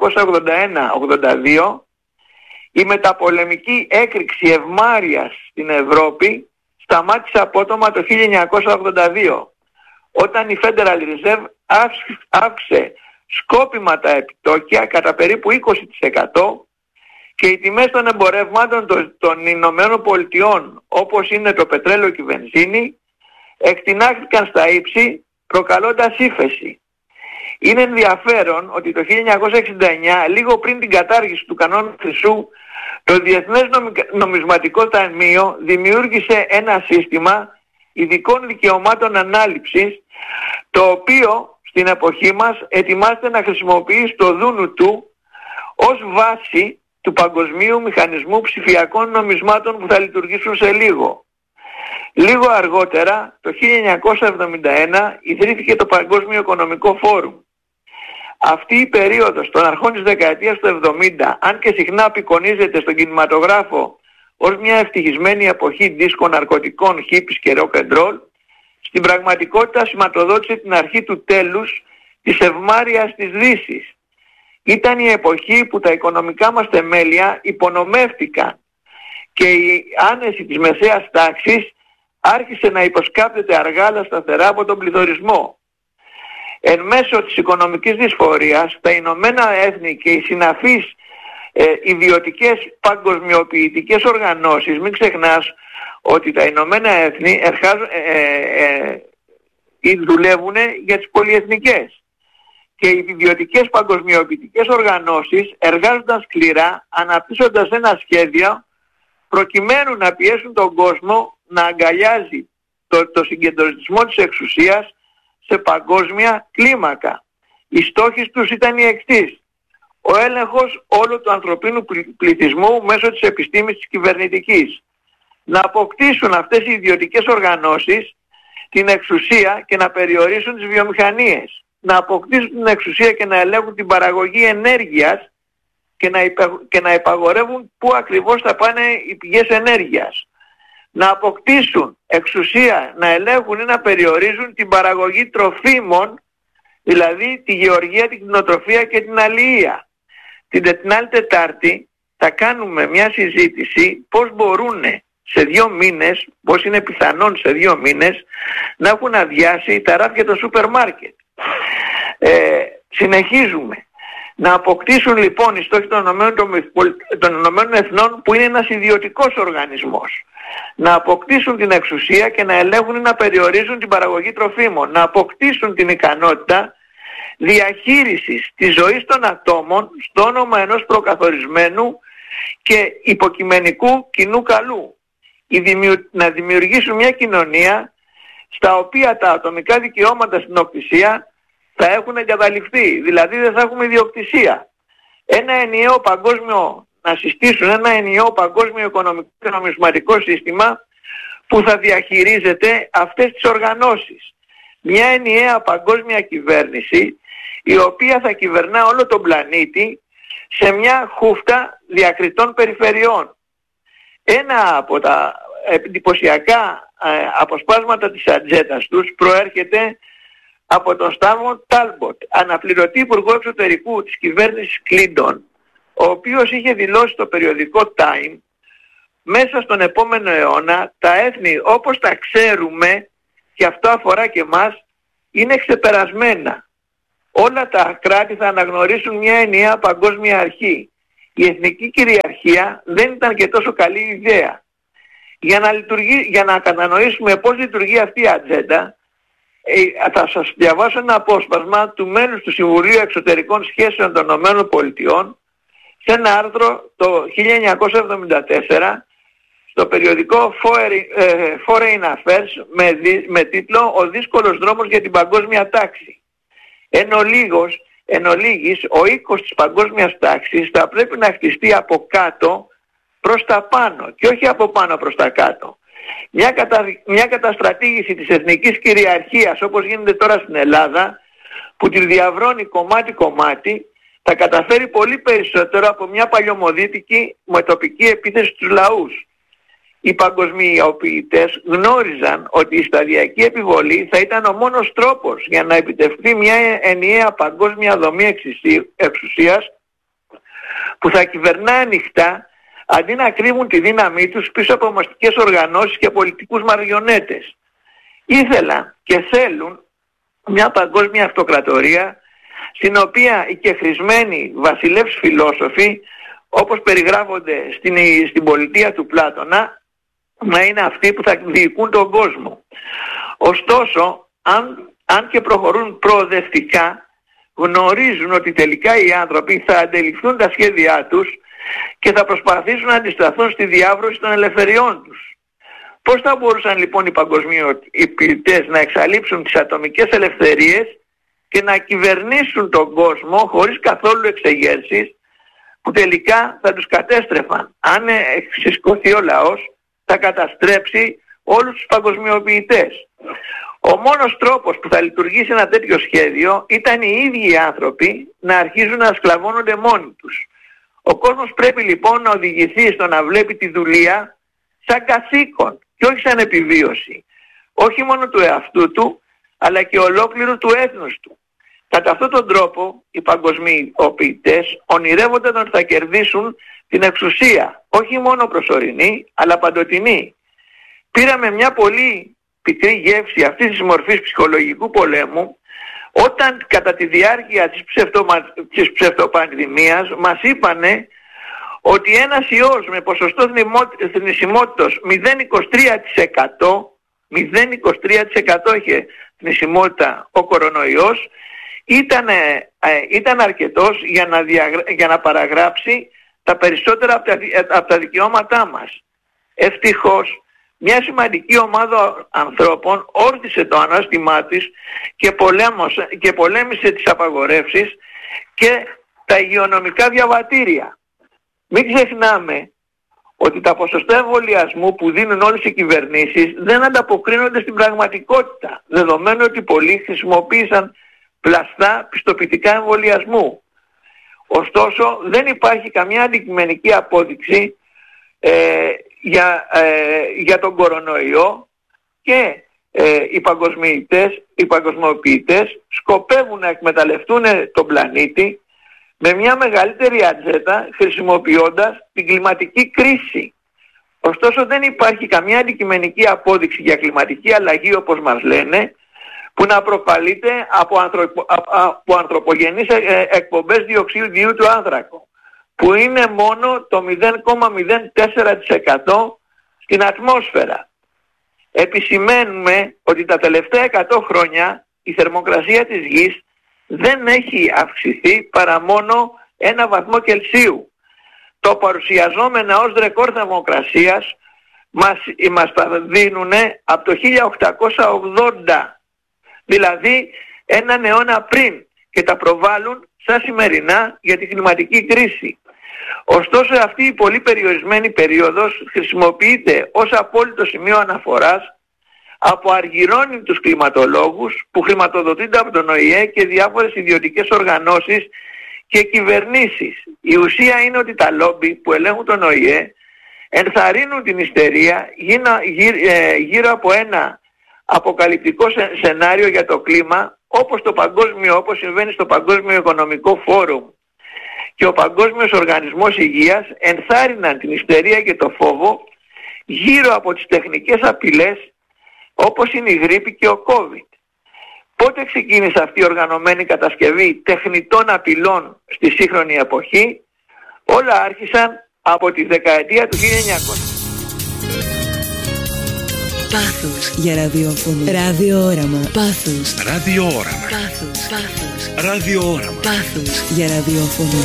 Y: 1981-82 η μεταπολεμική έκρηξη ευμάρειας στην Ευρώπη σταμάτησε απότομα το 1982, όταν η Federal Reserve αύξησε σκόπιμα τα επιτόκια κατά περίπου 20% και οι τιμές των εμπορευμάτων των Ηνωμένων Πολιτειών, όπως είναι το πετρέλαιο και η βενζίνη, εκτινάχθηκαν στα ύψη, προκαλώντας ύφεση. Είναι ενδιαφέρον ότι το 1969, λίγο πριν την κατάργηση του κανόνα χρυσού, το Διεθνές Νομισματικό Ταμείο δημιούργησε ένα σύστημα ειδικών δικαιωμάτων ανάληψης, το οποίο στην εποχή μας ετοιμάζεται να χρησιμοποιήσει το δούνου του ως βάση του Παγκοσμίου Μηχανισμού Ψηφιακών Νομισμάτων που θα λειτουργήσουν σε λίγο. Λίγο αργότερα, το 1971, ιδρύθηκε το Παγκόσμιο Οικονομικό Φόρουμ. Αυτή η περίοδος των αρχών της δεκαετίας του 70, αν και συχνά απεικονίζεται στον κινηματογράφο ως μια ευτυχισμένη εποχή δίσκων, ναρκωτικών, hippies και rock and roll, στην πραγματικότητα σηματοδότησε την αρχή του τέλους της ευμάρειας της Δύσης. Ήταν η εποχή που τα οικονομικά μας θεμέλια υπονομεύτηκαν και η άνεση της μεσαίας τάξης άρχισε να υποσκάπτεται αργά αλλά σταθερά από τον πληθωρισμό. Εν μέσω της οικονομικής δυσφορίας, τα Ηνωμένα Έθνη και οι συναφείς ιδιωτικές παγκοσμιοποιητικές οργανώσεις, μην ξεχνάς ότι τα Ηνωμένα Έθνη δουλεύουν για τις πολυεθνικές και οι ιδιωτικές παγκοσμιοποιητικές οργανώσεις εργάζονταν σκληρά αναπτύσσοντας ένα σχέδιο προκειμένου να πιέσουν τον κόσμο να αγκαλιάζει το συγκεντρωτισμό της εξουσίας σε παγκόσμια κλίμακα. Οι στόχοι τους ήταν οι εξής: ο έλεγχος όλου του ανθρωπίνου πληθυσμού μέσω της επιστήμης της κυβερνητικής, να αποκτήσουν αυτές οι ιδιωτικές οργανώσεις την εξουσία και να περιορίσουν τις βιομηχανίες, να αποκτήσουν την εξουσία και να ελέγχουν την παραγωγή ενέργειας και να υπαγορεύουν πού ακριβώς θα πάνε οι πηγές ενέργειας, να αποκτήσουν εξουσία να ελέγχουν ή να περιορίζουν την παραγωγή τροφίμων, δηλαδή τη γεωργία, την κτηνοτροφία και την αλληλεία. Την άλλη Τετάρτη θα κάνουμε μια συζήτηση πώς μπορούν σε 2 μήνες, πώς είναι πιθανόν σε 2 μήνες να έχουν αδειάσει τα ράφια των σούπερ μάρκετ. Συνεχίζουμε. Να αποκτήσουν λοιπόν οι στόχοι των Ηνωμένων Εθνών, που είναι ένας ιδιωτικός οργανισμός, να αποκτήσουν την εξουσία και να ελέγχουν ή να περιορίζουν την παραγωγή τροφίμων, να αποκτήσουν την ικανότητα διαχείρισης της ζωής των ατόμων στο όνομα ενός προκαθορισμένου και υποκειμενικού κοινού καλού, να δημιουργήσουν μια κοινωνία στα οποία τα ατομικά δικαιώματα στην οκτησία θα έχουν εγκαταλειφθεί, δηλαδή δεν θα έχουμε ιδιοκτησία. Να συστήσουν ένα ενιαίο παγκόσμιο οικονομικό και νομισματικό σύστημα που θα διαχειρίζεται αυτές τις οργανώσεις. Μια ενιαία παγκόσμια κυβέρνηση η οποία θα κυβερνά όλο τον πλανήτη σε μια χούφτα διακριτών περιφερειών. Ένα από τα εντυπωσιακά αποσπάσματα της ατζέντας τους προέρχεται από τον Σταύρο Τάλμποτ, αναπληρωτή υπουργό εξωτερικού της κυβέρνησης Κλίντον, ο οποίος είχε δηλώσει στο περιοδικό Time: μέσα στον επόμενο αιώνα τα έθνη όπως τα ξέρουμε, και αυτό αφορά και εμάς, είναι ξεπερασμένα. Όλα τα κράτη θα αναγνωρίσουν μια ενιαία παγκόσμια αρχή. Η εθνική κυριαρχία δεν ήταν και τόσο καλή ιδέα. Για να κατανοήσουμε πώς λειτουργεί αυτή η ατζέντα, θα σας διαβάσω ένα απόσπασμα του μέλους του Συμβουλίου Εξωτερικών Σχέσεων των ΗΠΑ σε ένα άρθρο το 1974 στο περιοδικό Foreign Affairs με τίτλο «Ο δύσκολος δρόμος για την παγκόσμια τάξη». Εν ολίγης, ο οίκος της παγκόσμιας τάξης θα πρέπει να χτιστεί από κάτω προς τα πάνω και όχι από πάνω προς τα κάτω. Μια καταστρατήγηση της εθνικής κυριαρχίας, όπως γίνεται τώρα στην Ελλάδα, που τη διαβρώνει κομμάτι-κομμάτι, θα καταφέρει πολύ περισσότερο από μια παλιωμοδίτικη με τοπική επίθεση στους λαούς. Οι παγκοσμιοποιητές γνώριζαν ότι η σταδιακή επιβολή θα ήταν ο μόνος τρόπος για να επιτευχθεί μια ενιαία παγκόσμια δομή εξουσίας που θα κυβερνά ανοιχτά, αντί να κρύβουν τη δύναμή τους πίσω από μαστικές οργανώσεις και πολιτικούς μαριονέτες. Ήθελαν και θέλουν μια παγκόσμια αυτοκρατορία στην οποία οι κεχρισμένοι βασιλεύς φιλόσοφοι, όπως περιγράφονται στην πολιτεία του Πλάτωνα, να είναι αυτοί που θα διοικούν τον κόσμο. Ωστόσο, αν και προχωρούν προοδευτικά, γνωρίζουν ότι τελικά οι άνθρωποι θα αντιληφθούν τα σχέδιά τους και θα προσπαθήσουν να αντισταθούν στη διάβρωση των ελευθεριών τους. Πώς θα μπορούσαν λοιπόν οι παγκοσμιοποιητές να εξαλείψουν τις ατομικές ελευθερίες και να κυβερνήσουν τον κόσμο χωρίς καθόλου εξεγέρσεις που τελικά θα τους κατέστρεφαν? Αν σηκωθεί ο λαός, θα καταστρέψει όλους τους παγκοσμιοποιητές. Ο μόνος τρόπος που θα λειτουργήσει ένα τέτοιο σχέδιο ήταν οι ίδιοι οι άνθρωποι να αρχίζουν να σκλαβώνονται μόνοι τους. Ο κόσμος πρέπει λοιπόν να οδηγηθεί στο να βλέπει τη δουλεία σαν καθήκον και όχι σαν επιβίωση. Όχι μόνο του εαυτού του, αλλά και ολόκληρου του έθνους του. Κατά αυτόν τον τρόπο οι παγκοσμιοποιητές ονειρεύονταν ότι θα κερδίσουν την εξουσία, όχι μόνο προσωρινή, αλλά παντοτινή. Πήραμε μια πολύ πικρή γεύση αυτής της μορφής ψυχολογικού πολέμου όταν κατά τη διάρκεια της ψευτοπανδημίας μας είπανε ότι ένας ιός με ποσοστό θνησιμότητας 0,23% είχε θνησιμότητα ο κορονοϊός, ήταν αρκετός για να παραγράψει τα περισσότερα από τα δικαιώματά μας. Ευτυχώς, μια σημαντική ομάδα ανθρώπων όρθισε το ανάστημά της και πολέμησε τις απαγορεύσεις και τα υγειονομικά διαβατήρια. Μην ξεχνάμε ότι τα ποσοστά εμβολιασμού που δίνουν όλες οι κυβερνήσεις δεν ανταποκρίνονται στην πραγματικότητα, δεδομένου ότι πολλοί χρησιμοποίησαν πλαστά πιστοποιητικά εμβολιασμού. Ωστόσο, δεν υπάρχει καμιά αντικειμενική απόδειξη για τον κορονοϊό και οι παγκοσμιοποιητές σκοπεύουν να εκμεταλλευτούν τον πλανήτη με μια μεγαλύτερη ατζέντα χρησιμοποιώντας την κλιματική κρίση. Ωστόσο δεν υπάρχει καμιά αντικειμενική απόδειξη για κλιματική αλλαγή, όπως μας λένε, που να προκαλείται από ανθρωπογενείς εκπομπές διοξιδίου του άνθρακο, που είναι μόνο το 0,04% στην ατμόσφαιρα. Επισημαίνουμε ότι τα τελευταία 100 χρόνια η θερμοκρασία της γης δεν έχει αυξηθεί παρά μόνο 1 βαθμό Κελσίου. Το παρουσιαζόμενο ως ρεκόρ θερμοκρασίας μας τα δίνουν από το 1880, δηλαδή έναν αιώνα πριν, και τα προβάλλουν σαν σημερινά για την κλιματική κρίση. Ωστόσο αυτή η πολύ περιορισμένη περίοδος χρησιμοποιείται ως απόλυτο σημείο αναφοράς από αργυρώνητους κλιματολόγους που χρηματοδοτούνται από τον ΟΗΕ και διάφορες ιδιωτικές οργανώσεις και κυβερνήσεις. Η ουσία είναι ότι τα λόμπι που ελέγχουν τον ΟΗΕ ενθαρρύνουν την ιστερία γύρω από ένα αποκαλυπτικό σενάριο για το κλίμα, όπως συμβαίνει στο Παγκόσμιο Οικονομικό Φόρουμ και ο Παγκόσμιος Οργανισμός Υγείας, ενθάρρυναν την ιστερία και το φόβο γύρω από τις τεχνικές απειλές όπως είναι η γρίπη και ο COVID. Πότε ξεκίνησε αυτή η οργανωμένη κατασκευή τεχνητών απειλών στη σύγχρονη εποχή? Όλα άρχισαν από τη δεκαετία του 1900.
A: Πάθος για ραδιόφωνο. Ραδιόοραμα. Πάθος.
U: Ραδιόοραμα.
A: Πάθος.
U: Ραδιόοραμα.
A: Πάθος για ραδιόφωνο.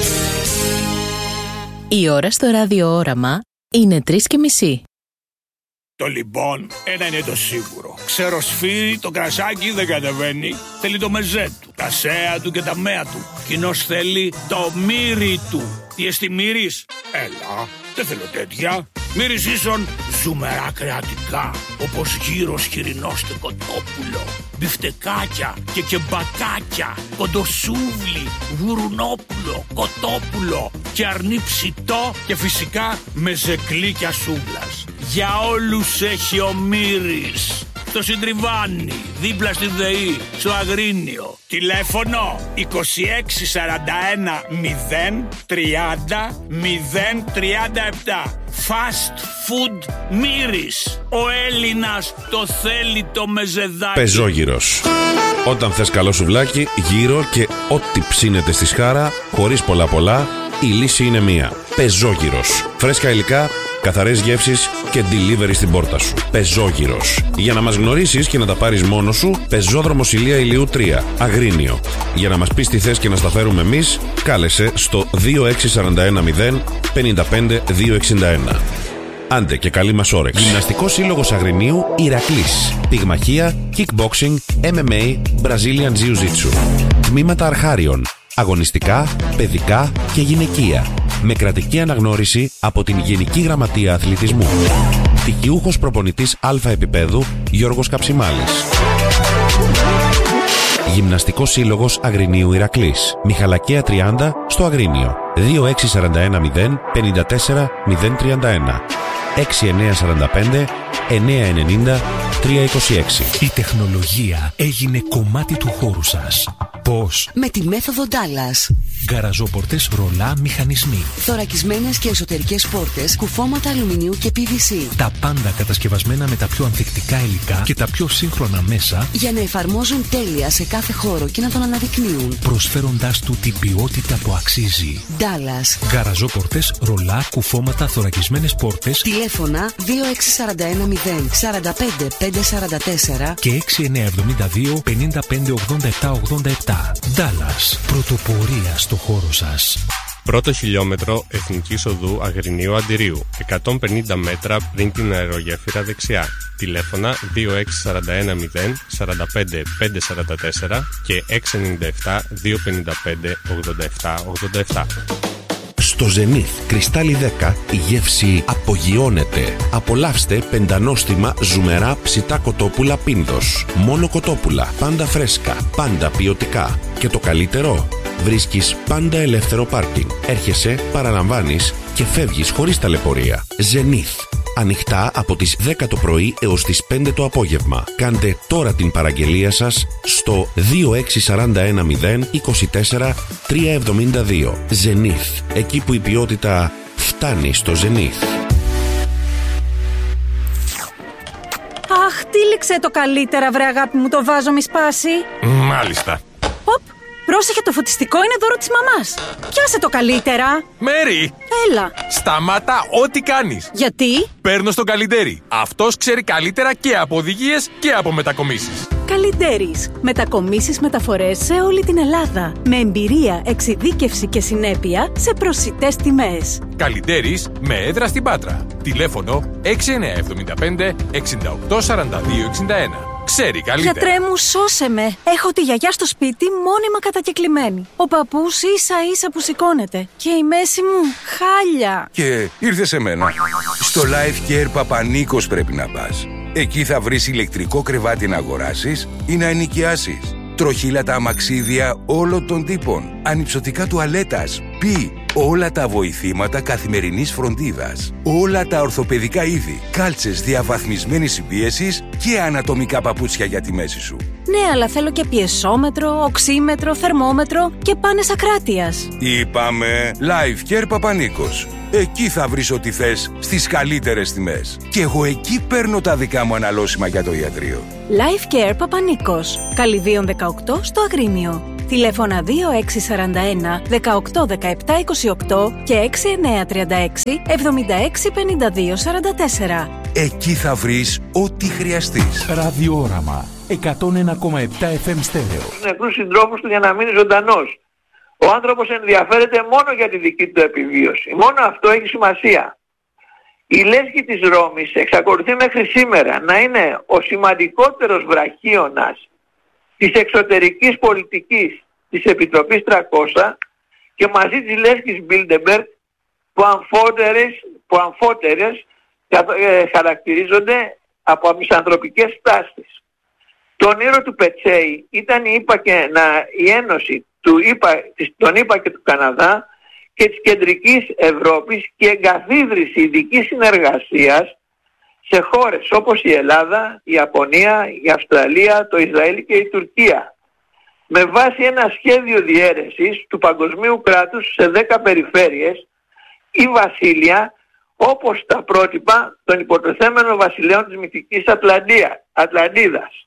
R: Η ώρα στο ραδιόοραμα είναι 3:30.
U: Το λοιπόν, ένα είναι το σίγουρο. Ξεροσφύρι, το κρασάκι δεν κατεβαίνει. Θέλει το μεζέ του, τα σέα του και τα μέα του. Κοινώς θέλει το μύρι του. Τι εστί μύρις? Έλα, δεν θέλω τέτοια. Μύρις ίσον ζουμερά κρεατικά, όπως γύρος χοιρινός κοτόπουλο, μπιφτεκάκια και κεμπακάκια, κοντοσούβλι, γουρουνόπουλο, κοτόπουλο και αρνί ψητό και φυσικά μεζεκλίκια σούβλας. Για όλους έχει ο Μύρης. Στο Συντριβάνι, δίπλα στη ΔΕΗ, στο Αγρίνιο. Τηλέφωνο 2641 030 037. Fast food Μύρης. Ο Έλληνας το θέλει το μεζεδάκι.
E: Πεζόγυρος. Όταν θες καλό σουβλάκι, γύρω και ό,τι ψήνεται στη σχάρα, χωρίς πολλά, η λύση είναι μία. Πεζόγυρος. Φρέσκα υλικά, καθαρές γεύσεις και delivery στην πόρτα σου. Πεζόγυρος. Για να μας γνωρίσεις και να τα πάρεις μόνος σου, Πεζόδρομος Ηλία Ηλιού 3, Αγρίνιο. Για να μας πεις τι θες και να στα φέρουμε εμείς, κάλεσε στο 26410 55 261. Άντε και καλή μας όρεξη. Γυμναστικός Σύλλογος Αγρινίου Ηρακλής. Πυγμαχία, kickboxing, MMA, Brazilian Jiu-Jitsu. Τμήματα αρχάριων. Αγωνιστικά, παιδικά και γυναικεία. Με κρατική αναγνώριση από την Γενική Γραμματεία Αθλητισμού. Πτυχιούχος προπονητής Α επίπεδου Γιώργος Καψιμάλης. Γυμναστικός Σύλλογος Αγρινίου Ηρακλής. Μιχαλακία 30 στο Αγρίνιο. 26410 54 031. 6945 990 326.
F: Η τεχνολογία έγινε κομμάτι του χώρου σας. Πώς?
A: Με τη μέθοδο Dallas.
F: Γκαραζόπορτες, ρολά, μηχανισμοί.
A: Θωρακισμένες και εσωτερικές πόρτες, κουφώματα αλουμινίου και PVC.
F: Τα πάντα κατασκευασμένα με τα πιο ανθεκτικά υλικά και τα πιο σύγχρονα μέσα,
A: για να εφαρμόζουν τέλεια σε κάθε χώρο και να τον αναδεικνύουν,
F: προσφέροντάς του την ποιότητα που αξίζει.
A: Dallas.
F: Γκαραζόπορτες, ρολά, κουφώματα, θωρακισμένες πόρτες.
A: Τηλέφωνα 26710 45 544
F: και 6972 55 87 87. Dallas. Πρωτοπορία στο χώρο σας.
C: Πρώτο χιλιόμετρο Εθνικής Οδού Αγρινίου Αντιρίου, 150 μέτρα πριν την αερογέφυρα δεξιά. Τηλέφωνα 26410 45 544 και 697 255 87 87.
E: Στο Zenith Κρυστάλλι 10 η γεύση απογειώνεται. Απολαύστε πεντανόστιμα ζουμερά ψητά κοτόπουλα Πίνδος. Μόνο κοτόπουλα, πάντα φρέσκα, πάντα ποιοτικά. Και το καλύτερο, βρίσκεις πάντα ελεύθερο πάρκινγκ. Έρχεσαι, παραλαμβάνεις και φεύγεις χωρίς ταλαιπωρία. Zenith. Ανοιχτά από τις 10 το πρωί έως τις 5 το απόγευμα. Κάντε τώρα την παραγγελία σας στο 26410 24 372. Zenith. Εκεί που η ποιότητα φτάνει στο Zenith.
L: Αχ, τύλιξε το καλύτερα, βρε αγάπη μου, το βάζο μη σπάσει.
U: Μάλιστα.
L: Οπ, πρόσεχε, το φωτιστικό είναι δώρο της μαμάς. Πιάσε το καλύτερα.
U: Μέρι!
L: Έλα.
U: Σταμάτα ό,τι κάνεις.
L: Γιατί?
U: Παίρνω στον Καλυντέρη. Αυτός ξέρει καλύτερα και από οδηγίες και από μετακομίσεις.
L: Καλυντέρης. Μετακομίσεις, μεταφορές σε όλη την Ελλάδα. Με εμπειρία, εξειδίκευση και συνέπεια σε προσιτές τιμές.
U: Καλυντέρης με έδρα στην Πάτρα. Τηλέφωνο 6975 68 42 61. Ξέρει καλύτερα.
L: Γιατρέ μου, σώσε με. Έχω τη γιαγιά στο σπίτι μόνιμα κατακεκλημένη. Ο παππούς ίσα ίσα που σηκώνεται. Και η μέση μου χάλια.
H: Και ήρθε σε μένα. Στο Life Care Παπανίκος πρέπει να πας. Εκεί θα βρεις ηλεκτρικό κρεβάτι να αγοράσεις ή να ενοικιάσεις. Τροχήλατα αμαξίδια όλων των τύπων. Ανυψωτικά τουαλέτας, πι, Όλα τα βοηθήματα καθημερινής φροντίδας. Όλα τα ορθοπαιδικά είδη. Κάλτσες διαβαθμισμένης συμπίεσης και ανατομικά παπούτσια για τη μέση σου.
L: Ναι, αλλά θέλω και πιεσόμετρο, οξύμετρο, θερμόμετρο και πάνες ακράτειας.
H: Είπαμε Life Care Παπανίκος. Εκεί θα βρεις ό,τι θες στις καλύτερες τιμές. Και εγώ εκεί παίρνω τα δικά μου αναλώσιμα για το ιατρείο.
L: Life Care Παπανίκος. Καλυδίων 18 στο Αγρίνιο. Τηλέφωνα 2641 18 17 28 και 6936 76 52 44.
H: Εκεί θα βρεις ό,τι χρειαστείς.
F: Ραδιόραμα 101,7 FM στέρεο.
Y: Τους νεκρούς συντρόφους του για να μείνει ζωντανός. Ο άνθρωπος ενδιαφέρεται μόνο για τη δική του επιβίωση. Μόνο αυτό έχει σημασία. Η λέσχη της Ρώμης εξακολουθεί μέχρι σήμερα να είναι ο σημαντικότερος βραχίωνας της εξωτερικής πολιτικής της Επιτροπής 300 και μαζί της λέσχης Bilderberg που αμφότερες χαρακτηρίζονται από μισανθρωπικές στάσεις. Το όνειρο του Πετσέη ήταν η ένωση των ΗΠΑ και του Καναδά και της κεντρικής Ευρώπης και εγκαθίδρυση ειδικής συνεργασίας σε χώρες όπως η Ελλάδα, η Ιαπωνία, η Αυστραλία, το Ισραήλ και η Τουρκία, με βάση ένα σχέδιο διαίρεσης του παγκοσμίου κράτους σε 10 περιφέρειες ή βασίλεια, όπως τα πρότυπα των υποτεθέμενων βασιλέων της μυθικής Ατλαντίδας.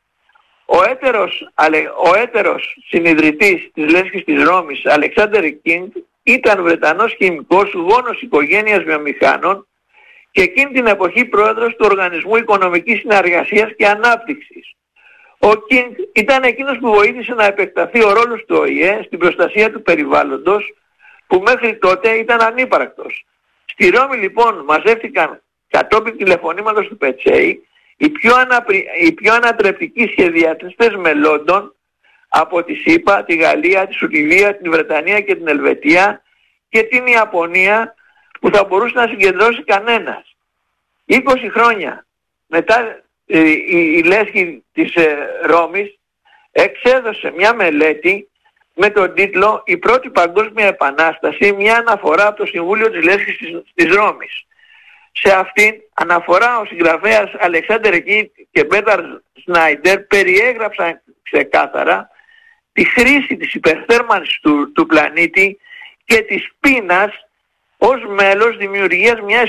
Y: Ο έτερος συνιδρυτής της λέσχης της Ρώμης, Αλεξάντερ Κίνγκ, ήταν Βρετανός χημικός, γόνος οικογένειας βιομηχάνων και εκείνη την εποχή πρόεδρος του Οργανισμού Οικονομικής Συνεργασίας και Ανάπτυξης. Ο Κίνγκ ήταν εκείνος που βοήθησε να επεκταθεί ο ρόλος του ΟΗΕ στην προστασία του περιβάλλοντος, που μέχρι τότε ήταν ανύπαρκτος. Στη Ρώμη λοιπόν μαζεύτηκαν κατόπιν τηλεφωνήματος του Πετσέη οι πιο ανατρεπτικοί σχεδιαστές μελλόντων από τη ΣΥΠΑ, τη Γαλλία, τη Σουηδία, την Βρετανία και την Ελβετία και την Ιαπωνία, που θα μπορούσε να συγκεντρώσει κανένας. 20 χρόνια μετά η λέσχη της Ρώμης εξέδωσε μια μελέτη με τον τίτλο «Η πρώτη παγκόσμια επανάσταση, μια αναφορά από το Συμβούλιο της Λέσχης της Ρώμης». Σε αυτήν αναφορά ο συγγραφέας Αλεξάντερ Κίνγκ και Μπέρναρντ Σνάιντερ περιέγραψαν ξεκάθαρα τη χρήση της υπερθέρμανσης του πλανήτη και της πείνας ως μέλος δημιουργίας μιας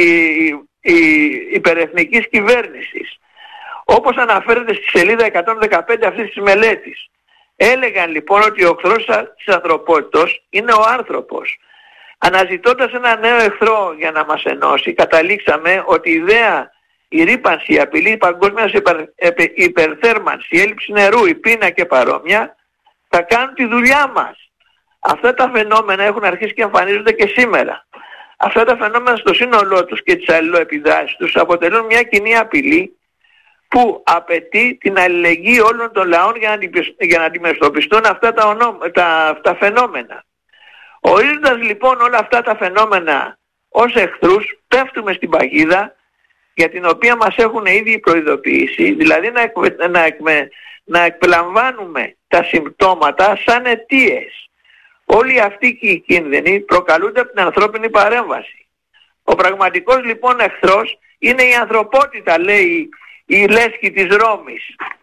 Y: υπερεθνικής κυβέρνησης. Όπως αναφέρεται στη σελίδα 115 αυτής της μελέτης. Έλεγαν λοιπόν ότι ο εχθρός της ανθρωπότητας είναι ο άνθρωπος. Αναζητώντας ένα νέο εχθρό για να μας ενώσει, καταλήξαμε ότι η ιδέα, η ρύπανση, η απειλή παγκόσμιας υπερθέρμανση, η έλλειψη νερού, η πείνα και παρόμοια θα κάνουν τη δουλειά μας. Αυτά τα φαινόμενα έχουν αρχίσει και εμφανίζονται και σήμερα. Αυτά τα φαινόμενα στο σύνολό τους και τις αλληλοεπιδράσεις τους αποτελούν μια κοινή απειλή που απαιτεί την αλληλεγγύη όλων των λαών για να αντιμετωπιστούν αυτά τα φαινόμενα. Ορίζοντας λοιπόν όλα αυτά τα φαινόμενα ως εχθρούς, πέφτουμε στην παγίδα για την οποία μας έχουν ήδη προειδοποιήσει, δηλαδή να εκπλαμβάνουμε τα συμπτώματα σαν αιτίες. Όλοι αυτοί και οι κίνδυνοι προκαλούνται από την ανθρώπινη παρέμβαση. Ο πραγματικός λοιπόν εχθρός είναι η ανθρωπότητα, λέει η λέσχη της Ρώμης.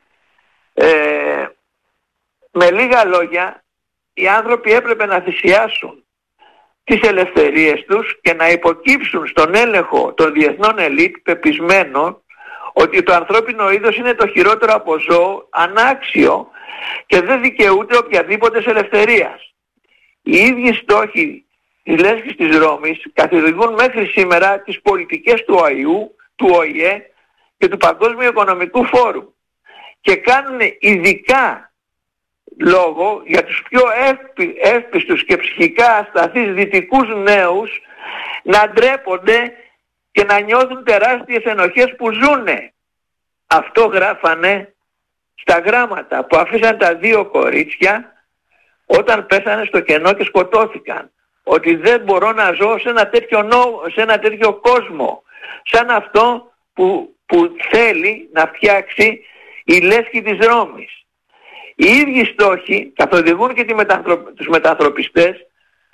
Y: Με λίγα λόγια, οι άνθρωποι έπρεπε να θυσιάσουν τις ελευθερίες τους και να υποκύψουν στον έλεγχο των διεθνών ελίτ πεπισμένων ότι το ανθρώπινο είδος είναι το χειρότερο από ζώο, ανάξιο και δεν δικαιούται οποιαδήποτε ελευθερίας. Οι ίδιοι στόχοι της λέσχης της Ρώμης καθοδηγούν μέχρι σήμερα τις πολιτικές του ΟΗΕ και του Παγκόσμιου Οικονομικού Φόρουμ και κάνουν ειδικά λόγο για τους πιο εύπιστους και ψυχικά ασταθείς δυτικούς νέους να ντρέπονται και να νιώθουν τεράστιες ενοχές που ζουνε. Αυτό γράφανε στα γράμματα που αφήσαν τα δύο κορίτσια όταν πέσανε στο κενό και σκοτώθηκαν. Ότι δεν μπορώ να ζω σε ένα τέτοιο κόσμο σαν αυτό που θέλει να φτιάξει η λέσχη της Ρώμης. Οι ίδιοι στόχοι καθοδηγούν και τους μετανθρωπιστές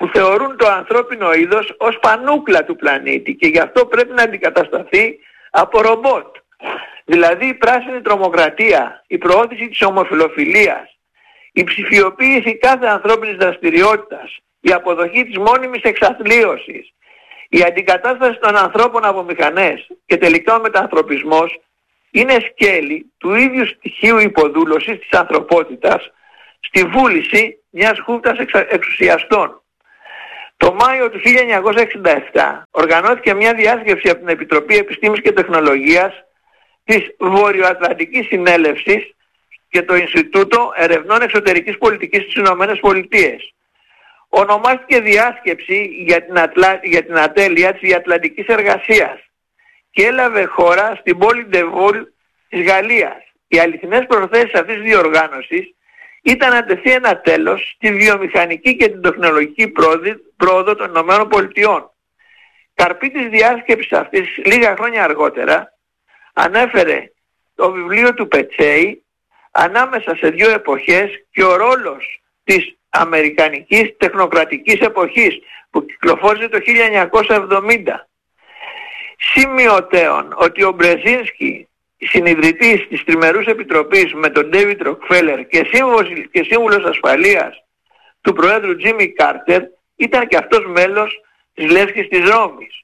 Y: που θεωρούν το ανθρώπινο είδος ως πανούκλα του πλανήτη και γι' αυτό πρέπει να αντικατασταθεί από ρομπότ. Δηλαδή η πράσινη τρομοκρατία, η προώθηση της ομοφυλοφιλίας, η ψηφιοποίηση κάθε ανθρώπινης δραστηριότητας, η αποδοχή της μόνιμης εξαθλίωσης, η αντικατάσταση των ανθρώπων από μηχανές και τελικά ο μετανθρωπισμός είναι σκέλη του ίδιου στοιχείου υποδούλωσης της ανθρωπότητας στη βούληση μιας χούφτας εξουσιαστών. Το Μάιο του 1967 οργανώθηκε μια διάσκεψη από την Επιτροπή Επιστήμης και Τεχνολογίας της Βορειοατλαντικής Συνέλευσης και το Ινστιτούτο Ερευνών Εξωτερικής Πολιτικής στις Ηνωμένες Πολιτείες. Ονομάστηκε διάσκεψη για την ατέλεια της διατλαντικής εργασίας και έλαβε χώρα στην πόλη Ντεβούλ της Γαλλίας. Οι αληθινές προθέσεις αυτής της διοργάνωσης ήταν να τεθεί ένα τέλος στη βιομηχανική και την τεχνολογική πρόοδο των Ηνωμένων Πολιτειών. Καρπή της διάσκεψης αυτής λίγα χρόνια αργότερα ανέφερε το βιβλίο του Πετσέη «Ανάμεσα σε δύο εποχές και ο ρόλος της αμερικανικής τεχνοκρατικής εποχής» που κυκλοφόρησε το 1970. Σημειωτέων ότι ο Μπρεζίνσκι, συνιδρυτής της Τριμερούς Επιτροπής με τον Ντέιβιντ Ροκφέλερ και σύμβουλος ασφαλείας του Προέδρου Τζίμι Κάρτερ, ήταν και αυτός μέλος της Λέσχης της Ρώμης.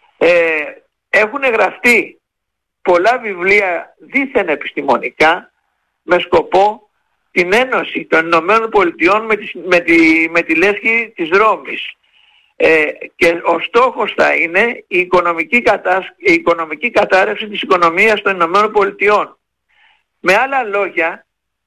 Y: Έχουν γραφτεί πολλά βιβλία δίθεν επιστημονικά με σκοπό την ένωση των Ηνωμένων Πολιτειών με τη Λέσχη της Ρώμης. Και ο στόχος θα είναι η οικονομική κατάρρευση της οικονομίας των Ηνωμένων Πολιτειών. Με άλλα λόγια,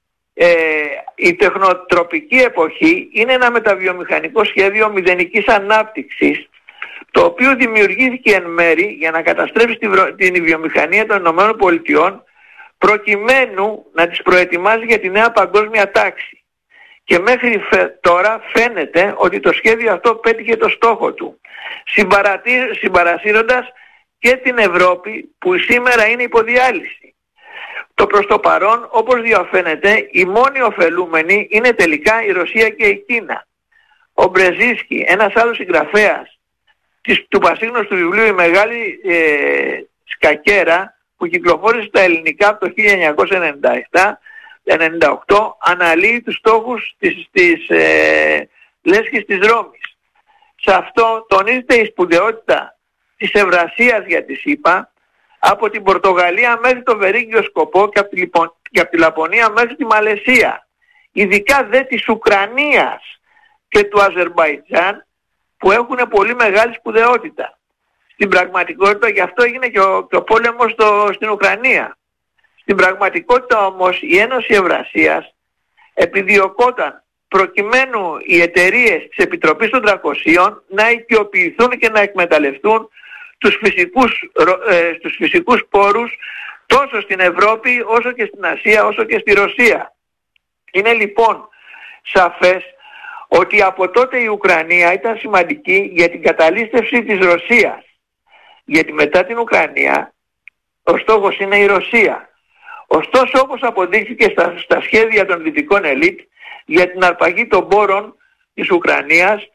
Y: η τεχνοτροπική εποχή είναι ένα μεταβιομηχανικό σχέδιο μηδενικής ανάπτυξης, το οποίο δημιουργήθηκε εν μέρη για να καταστρέψει την βιομηχανία των Ηνωμένων Πολιτειών προκειμένου να τις προετοιμάζει για τη νέα παγκόσμια τάξη. Και μέχρι τώρα φαίνεται ότι το σχέδιο αυτό πέτυχε το στόχο του, συμπαρασύροντας και την Ευρώπη που σήμερα είναι υποδιάλυση. Το προς το παρόν, όπως διαφαίνεται, οι μόνοι ωφελούμενοι είναι τελικά η Ρωσία και η Κίνα. Ο Μπρεζίνσκι, ένας άλλος συγγραφέας του πασίγνωστου βιβλίου «Η Μεγάλη Σκακέρα», που κυκλοφόρησε στα ελληνικά από το 1998, αναλύει τους στόχους της Λέσχης της Ρώμης. Σε αυτό τονίζεται η σπουδαιότητα της Ευρασίας για τη ΣΥΠΑ, από την Πορτογαλία μέχρι το Βερίγγιο Σκοπό και από τη Λαπωνία μέχρι τη Μαλαισία. Ειδικά δε της Ουκρανίας και του Αζερμπαϊτζάν, που έχουν πολύ μεγάλη σπουδαιότητα. Στην πραγματικότητα, γι' αυτό έγινε και ο πόλεμος στην Ουκρανία. Στην πραγματικότητα όμως η Ένωση Ευρασίας επιδιωκόταν προκειμένου οι εταιρείες της Επιτροπής των 300 να οικειοποιηθούν και να εκμεταλλευτούν τους φυσικούς πόρους τόσο στην Ευρώπη όσο και στην Ασία όσο και στη Ρωσία. Είναι λοιπόν σαφές ότι από τότε η Ουκρανία ήταν σημαντική για την καταλήστευση της Ρωσίας. Γιατί μετά την Ουκρανία ο στόχος είναι η Ρωσία. Ωστόσο, όπως αποδείχθηκε στα σχέδια των δυτικών ελίτ για την αρπαγή των πόρων της Ουκρανίας,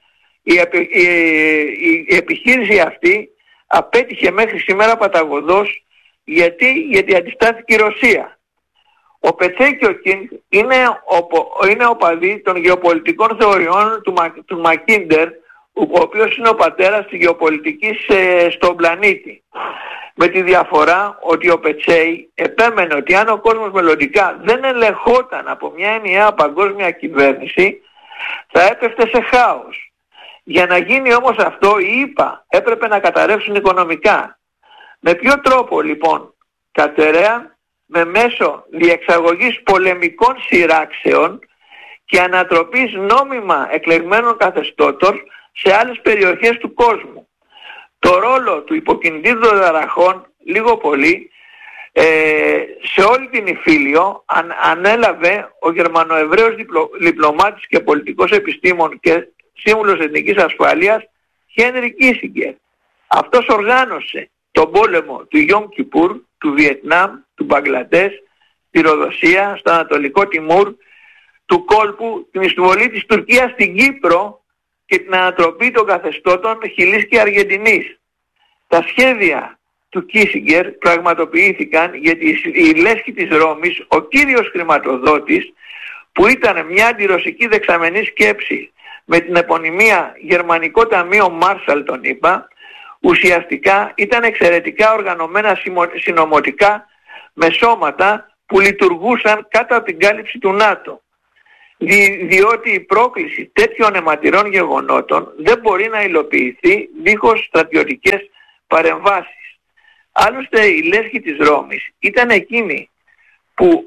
Y: η επιχείρηση αυτή απέτυχε μέχρι σήμερα παταγωδός, γιατί αντιστάθηκε η Ρωσία. Ο Πετσέ και ο Κίνγκ είναι οπαδοί των γεωπολιτικών θεωριών του Μακίντερ, ο οποίος είναι ο πατέρας της γεωπολιτικής στον πλανήτη. Με τη διαφορά ότι ο Πετσέι επέμενε ότι αν ο κόσμος μελλοντικά δεν ελεγχόταν από μια ενιαία παγκόσμια κυβέρνηση, θα έπεφτε σε χάος. Για να γίνει όμως αυτό, οι ΗΠΑ έπρεπε να καταρρεύσουν οικονομικά. Με ποιο τρόπο λοιπόν? Κατεραία με μέσω διεξαγωγής πολεμικών σειράξεων και ανατροπής νόμιμα εκλεγμένων καθεστώτων σε άλλες περιοχές του κόσμου. Το ρόλο του υποκινητήρου των ταραχών, λίγο πολύ, σε όλη την Ιφίλιο ανέλαβε ο Γερμανοεβραίος διπλωμάτης και πολιτικός επιστήμον και σύμβουλος εθνικής ασφάλειας Χένρι Κίσιγκερ. Αυτός οργάνωσε τον πόλεμο του Ιόμ Κιπούρ, του Βιετνάμ, του Μπαγκλαντές, τη Ροδοσία, στο Ανατολικό Τιμούρ, του κόλπου, την εισβολή της Τουρκίας στην Κύπρο και την ανατροπή των καθεστώτων Χιλής και Αργεντινής. Τα σχέδια του Κίσιγκερ πραγματοποιήθηκαν γιατί η λέσχη της Ρώμης, ο κύριος χρηματοδότης, που ήταν μια αντιρωσική δεξαμενή σκέψη με την επωνυμία Γερμανικό Ταμείο Μάρσαλ τον είπα, ουσιαστικά ήταν εξαιρετικά οργανωμένα συνωμοτικά με σώματα που λειτουργούσαν κάτω από την κάλυψη του ΝΑΤΟ. Διότι η πρόκληση τέτοιων αιματηρών γεγονότων δεν μπορεί να υλοποιηθεί δίχως στρατιωτικές παρεμβάσεις. Άλλωστε η λέσχη της Ρώμης ήταν εκείνη που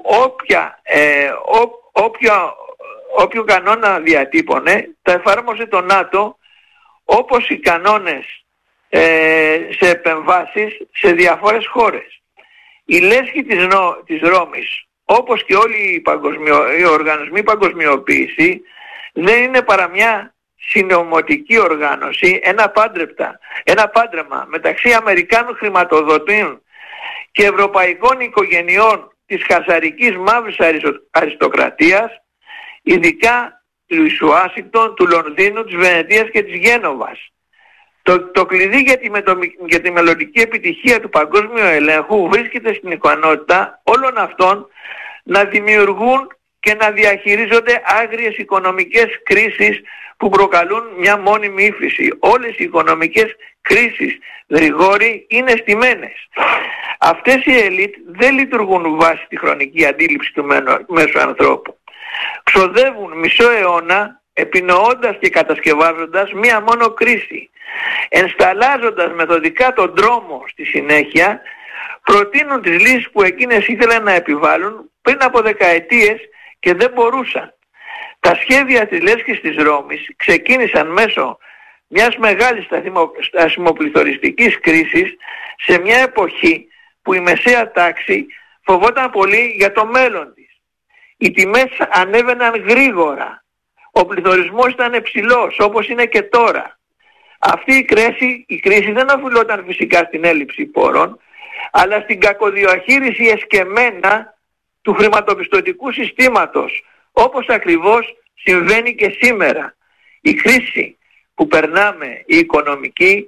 Y: όποιο κανόνα διατύπωνε τα εφάρμοσε το ΝΑΤΟ, όπως οι κανόνες σε επεμβάσεις σε διαφόρες χώρες. Η λέσχη της Ρώμης, όπως και όλοι οι οργανισμοί παγκοσμιοποίηση, δεν είναι παρά μια συνωμοτική οργάνωση, ένα πάντρεμα μεταξύ Αμερικάνων χρηματοδοτών και ευρωπαϊκών οικογενειών της χαζαρικής μαύρης αριστοκρατίας, ειδικά του Ουάσιγκτον, του Λονδίνου, της Βενετίας και της Γένοβας. Το κλειδί για τη μελλοντική επιτυχία του παγκόσμιου ελέγχου βρίσκεται στην ικανότητα όλων αυτών να δημιουργούν και να διαχειρίζονται άγριες οικονομικές κρίσεις που προκαλούν μια μόνιμη ύφεση. Όλες οι οικονομικές κρίσεις, Γρηγόρη, είναι στημένες. Αυτές οι ελίτ δεν λειτουργούν βάσει τη χρονική αντίληψη του μέσου ανθρώπου. Ξοδεύουν μισό αιώνα επινοώντας και κατασκευάζοντας μία μόνο κρίση. Ενσταλάζοντας μεθοδικά τον δρόμο στη συνέχεια, προτείνουν τις λύσεις που εκείνες ήθελαν να επιβάλλουν πριν από δεκαετίες και δεν μπορούσαν. Τα σχέδια της λέσχης της Ρώμης ξεκίνησαν μέσω μιας μεγάλης στασιμοπληθωριστικής κρίσης σε μια εποχή που η μεσαία τάξη φοβόταν πολύ για το μέλλον της. Οι τιμές ανέβαιναν γρήγορα. Ο πληθωρισμός ήταν υψηλός όπως είναι και τώρα. Αυτή η κρίση δεν οφειλόταν φυσικά στην έλλειψη πόρων, αλλά στην κακοδιαχείριση εσκεμμένα του χρηματοπιστωτικού συστήματος, όπως ακριβώς συμβαίνει και σήμερα. Η κρίση που περνάμε, η οικονομική,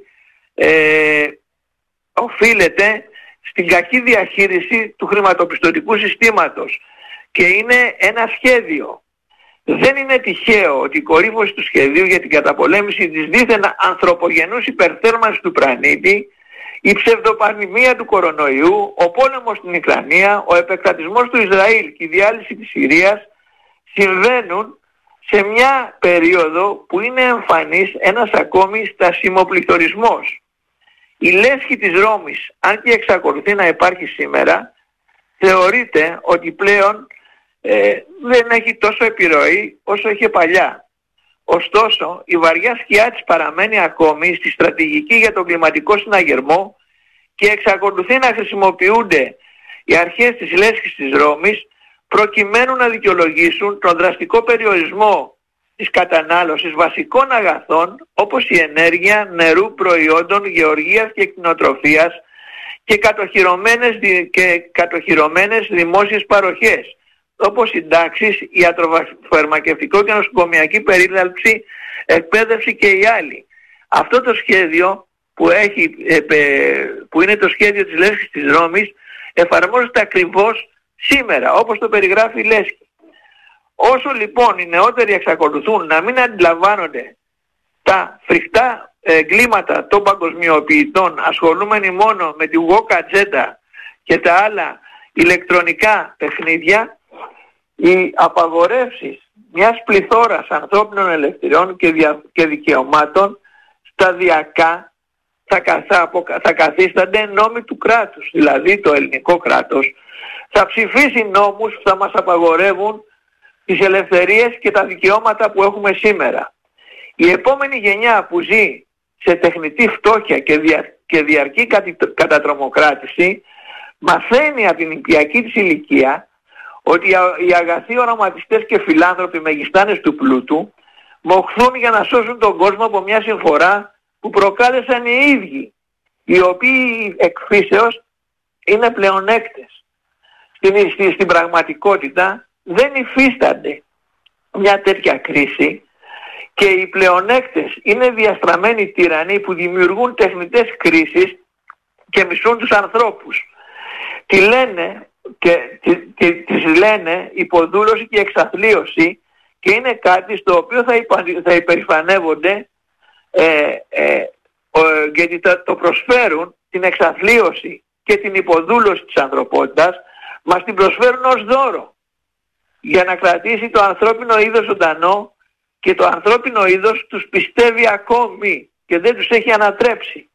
Y: οφείλεται στην κακή διαχείριση του χρηματοπιστωτικού συστήματος και είναι ένα σχέδιο. Δεν είναι τυχαίο ότι η κορύφωση του σχεδίου για την καταπολέμηση της δίθεν ανθρωπογενούς υπερθέρμανσης του πλανήτη, η ψευδοπανδημία του κορονοϊού, ο πόλεμος στην Ουκρανία, ο επεκτατισμός του Ισραήλ και η διάλυση της Συρίας συμβαίνουν σε μια περίοδο που είναι εμφανής ένας ακόμη στασιμοπληθωρισμός. Η λέσχη της Ρώμης, αν και εξακολουθεί να υπάρχει σήμερα, θεωρείται ότι πλέον δεν έχει τόσο επιρροή όσο είχε παλιά. Ωστόσο, η βαριά σκιά της παραμένει ακόμη στη στρατηγική για τον κλιματικό συναγερμό και εξακολουθεί να χρησιμοποιούνται οι αρχές της λέσχης της Ρώμης προκειμένου να δικαιολογήσουν τον δραστικό περιορισμό της κατανάλωσης βασικών αγαθών όπως η ενέργεια, νερού, προϊόντων, γεωργίας και κτηνοτροφίας και κατοχυρωμένες δημόσιες παροχές όπως συντάξεις, ιατροφαρμακευτικό και νοσοκομιακή περίθαλψη, εκπαίδευση και οι άλλοι. Αυτό το σχέδιο που είναι το σχέδιο της λέσχης της Ρώμης εφαρμόζεται ακριβώς σήμερα όπως το περιγράφει η λέσχη. Όσο λοιπόν οι νεότεροι εξακολουθούν να μην αντιλαμβάνονται τα φρικτά εγκλήματα των παγκοσμιοποιητών, ασχολούμενοι μόνο με τη γόκα ατζέντα και τα άλλα ηλεκτρονικά παιχνίδια, οι απαγορεύσεις μιας πληθώρας ανθρώπινων ελευθεριών και δικαιωμάτων σταδιακά θα καθίστανται νόμοι του κράτους. Δηλαδή το ελληνικό κράτος θα ψηφίσει νόμους που θα μας απαγορεύουν τις ελευθερίες και τα δικαιώματα που έχουμε σήμερα. Η επόμενη γενιά που ζει σε τεχνητή φτώχεια και διαρκή κατατρομοκράτηση μαθαίνει από την οικιακή της ηλικία ότι οι αγαθοί οραματιστές και φιλάνθρωποι μεγιστάνες του πλούτου μοχθούν για να σώσουν τον κόσμο από μια συμφορά που προκάλεσαν οι ίδιοι, οι οποίοι εκφύσεως είναι πλεονέκτες. Στην πραγματικότητα δεν υφίστανται μια τέτοια κρίση Και οι πλεονέκτες είναι διαστραμμένοι τυραννοί που δημιουργούν τεχνητές κρίσεις και μισούν τους ανθρώπους. Τις λένε υποδούλωση και εξαθλίωση και είναι κάτι στο οποίο θα υπερηφανεύονται γιατί το προσφέρουν την εξαθλίωση και την υποδούλωση της ανθρωπότητας, μας την προσφέρουν ως δώρο για να κρατήσει το ανθρώπινο είδος ζωντανό και το ανθρώπινο είδος τους πιστεύει ακόμη και δεν τους έχει ανατρέψει.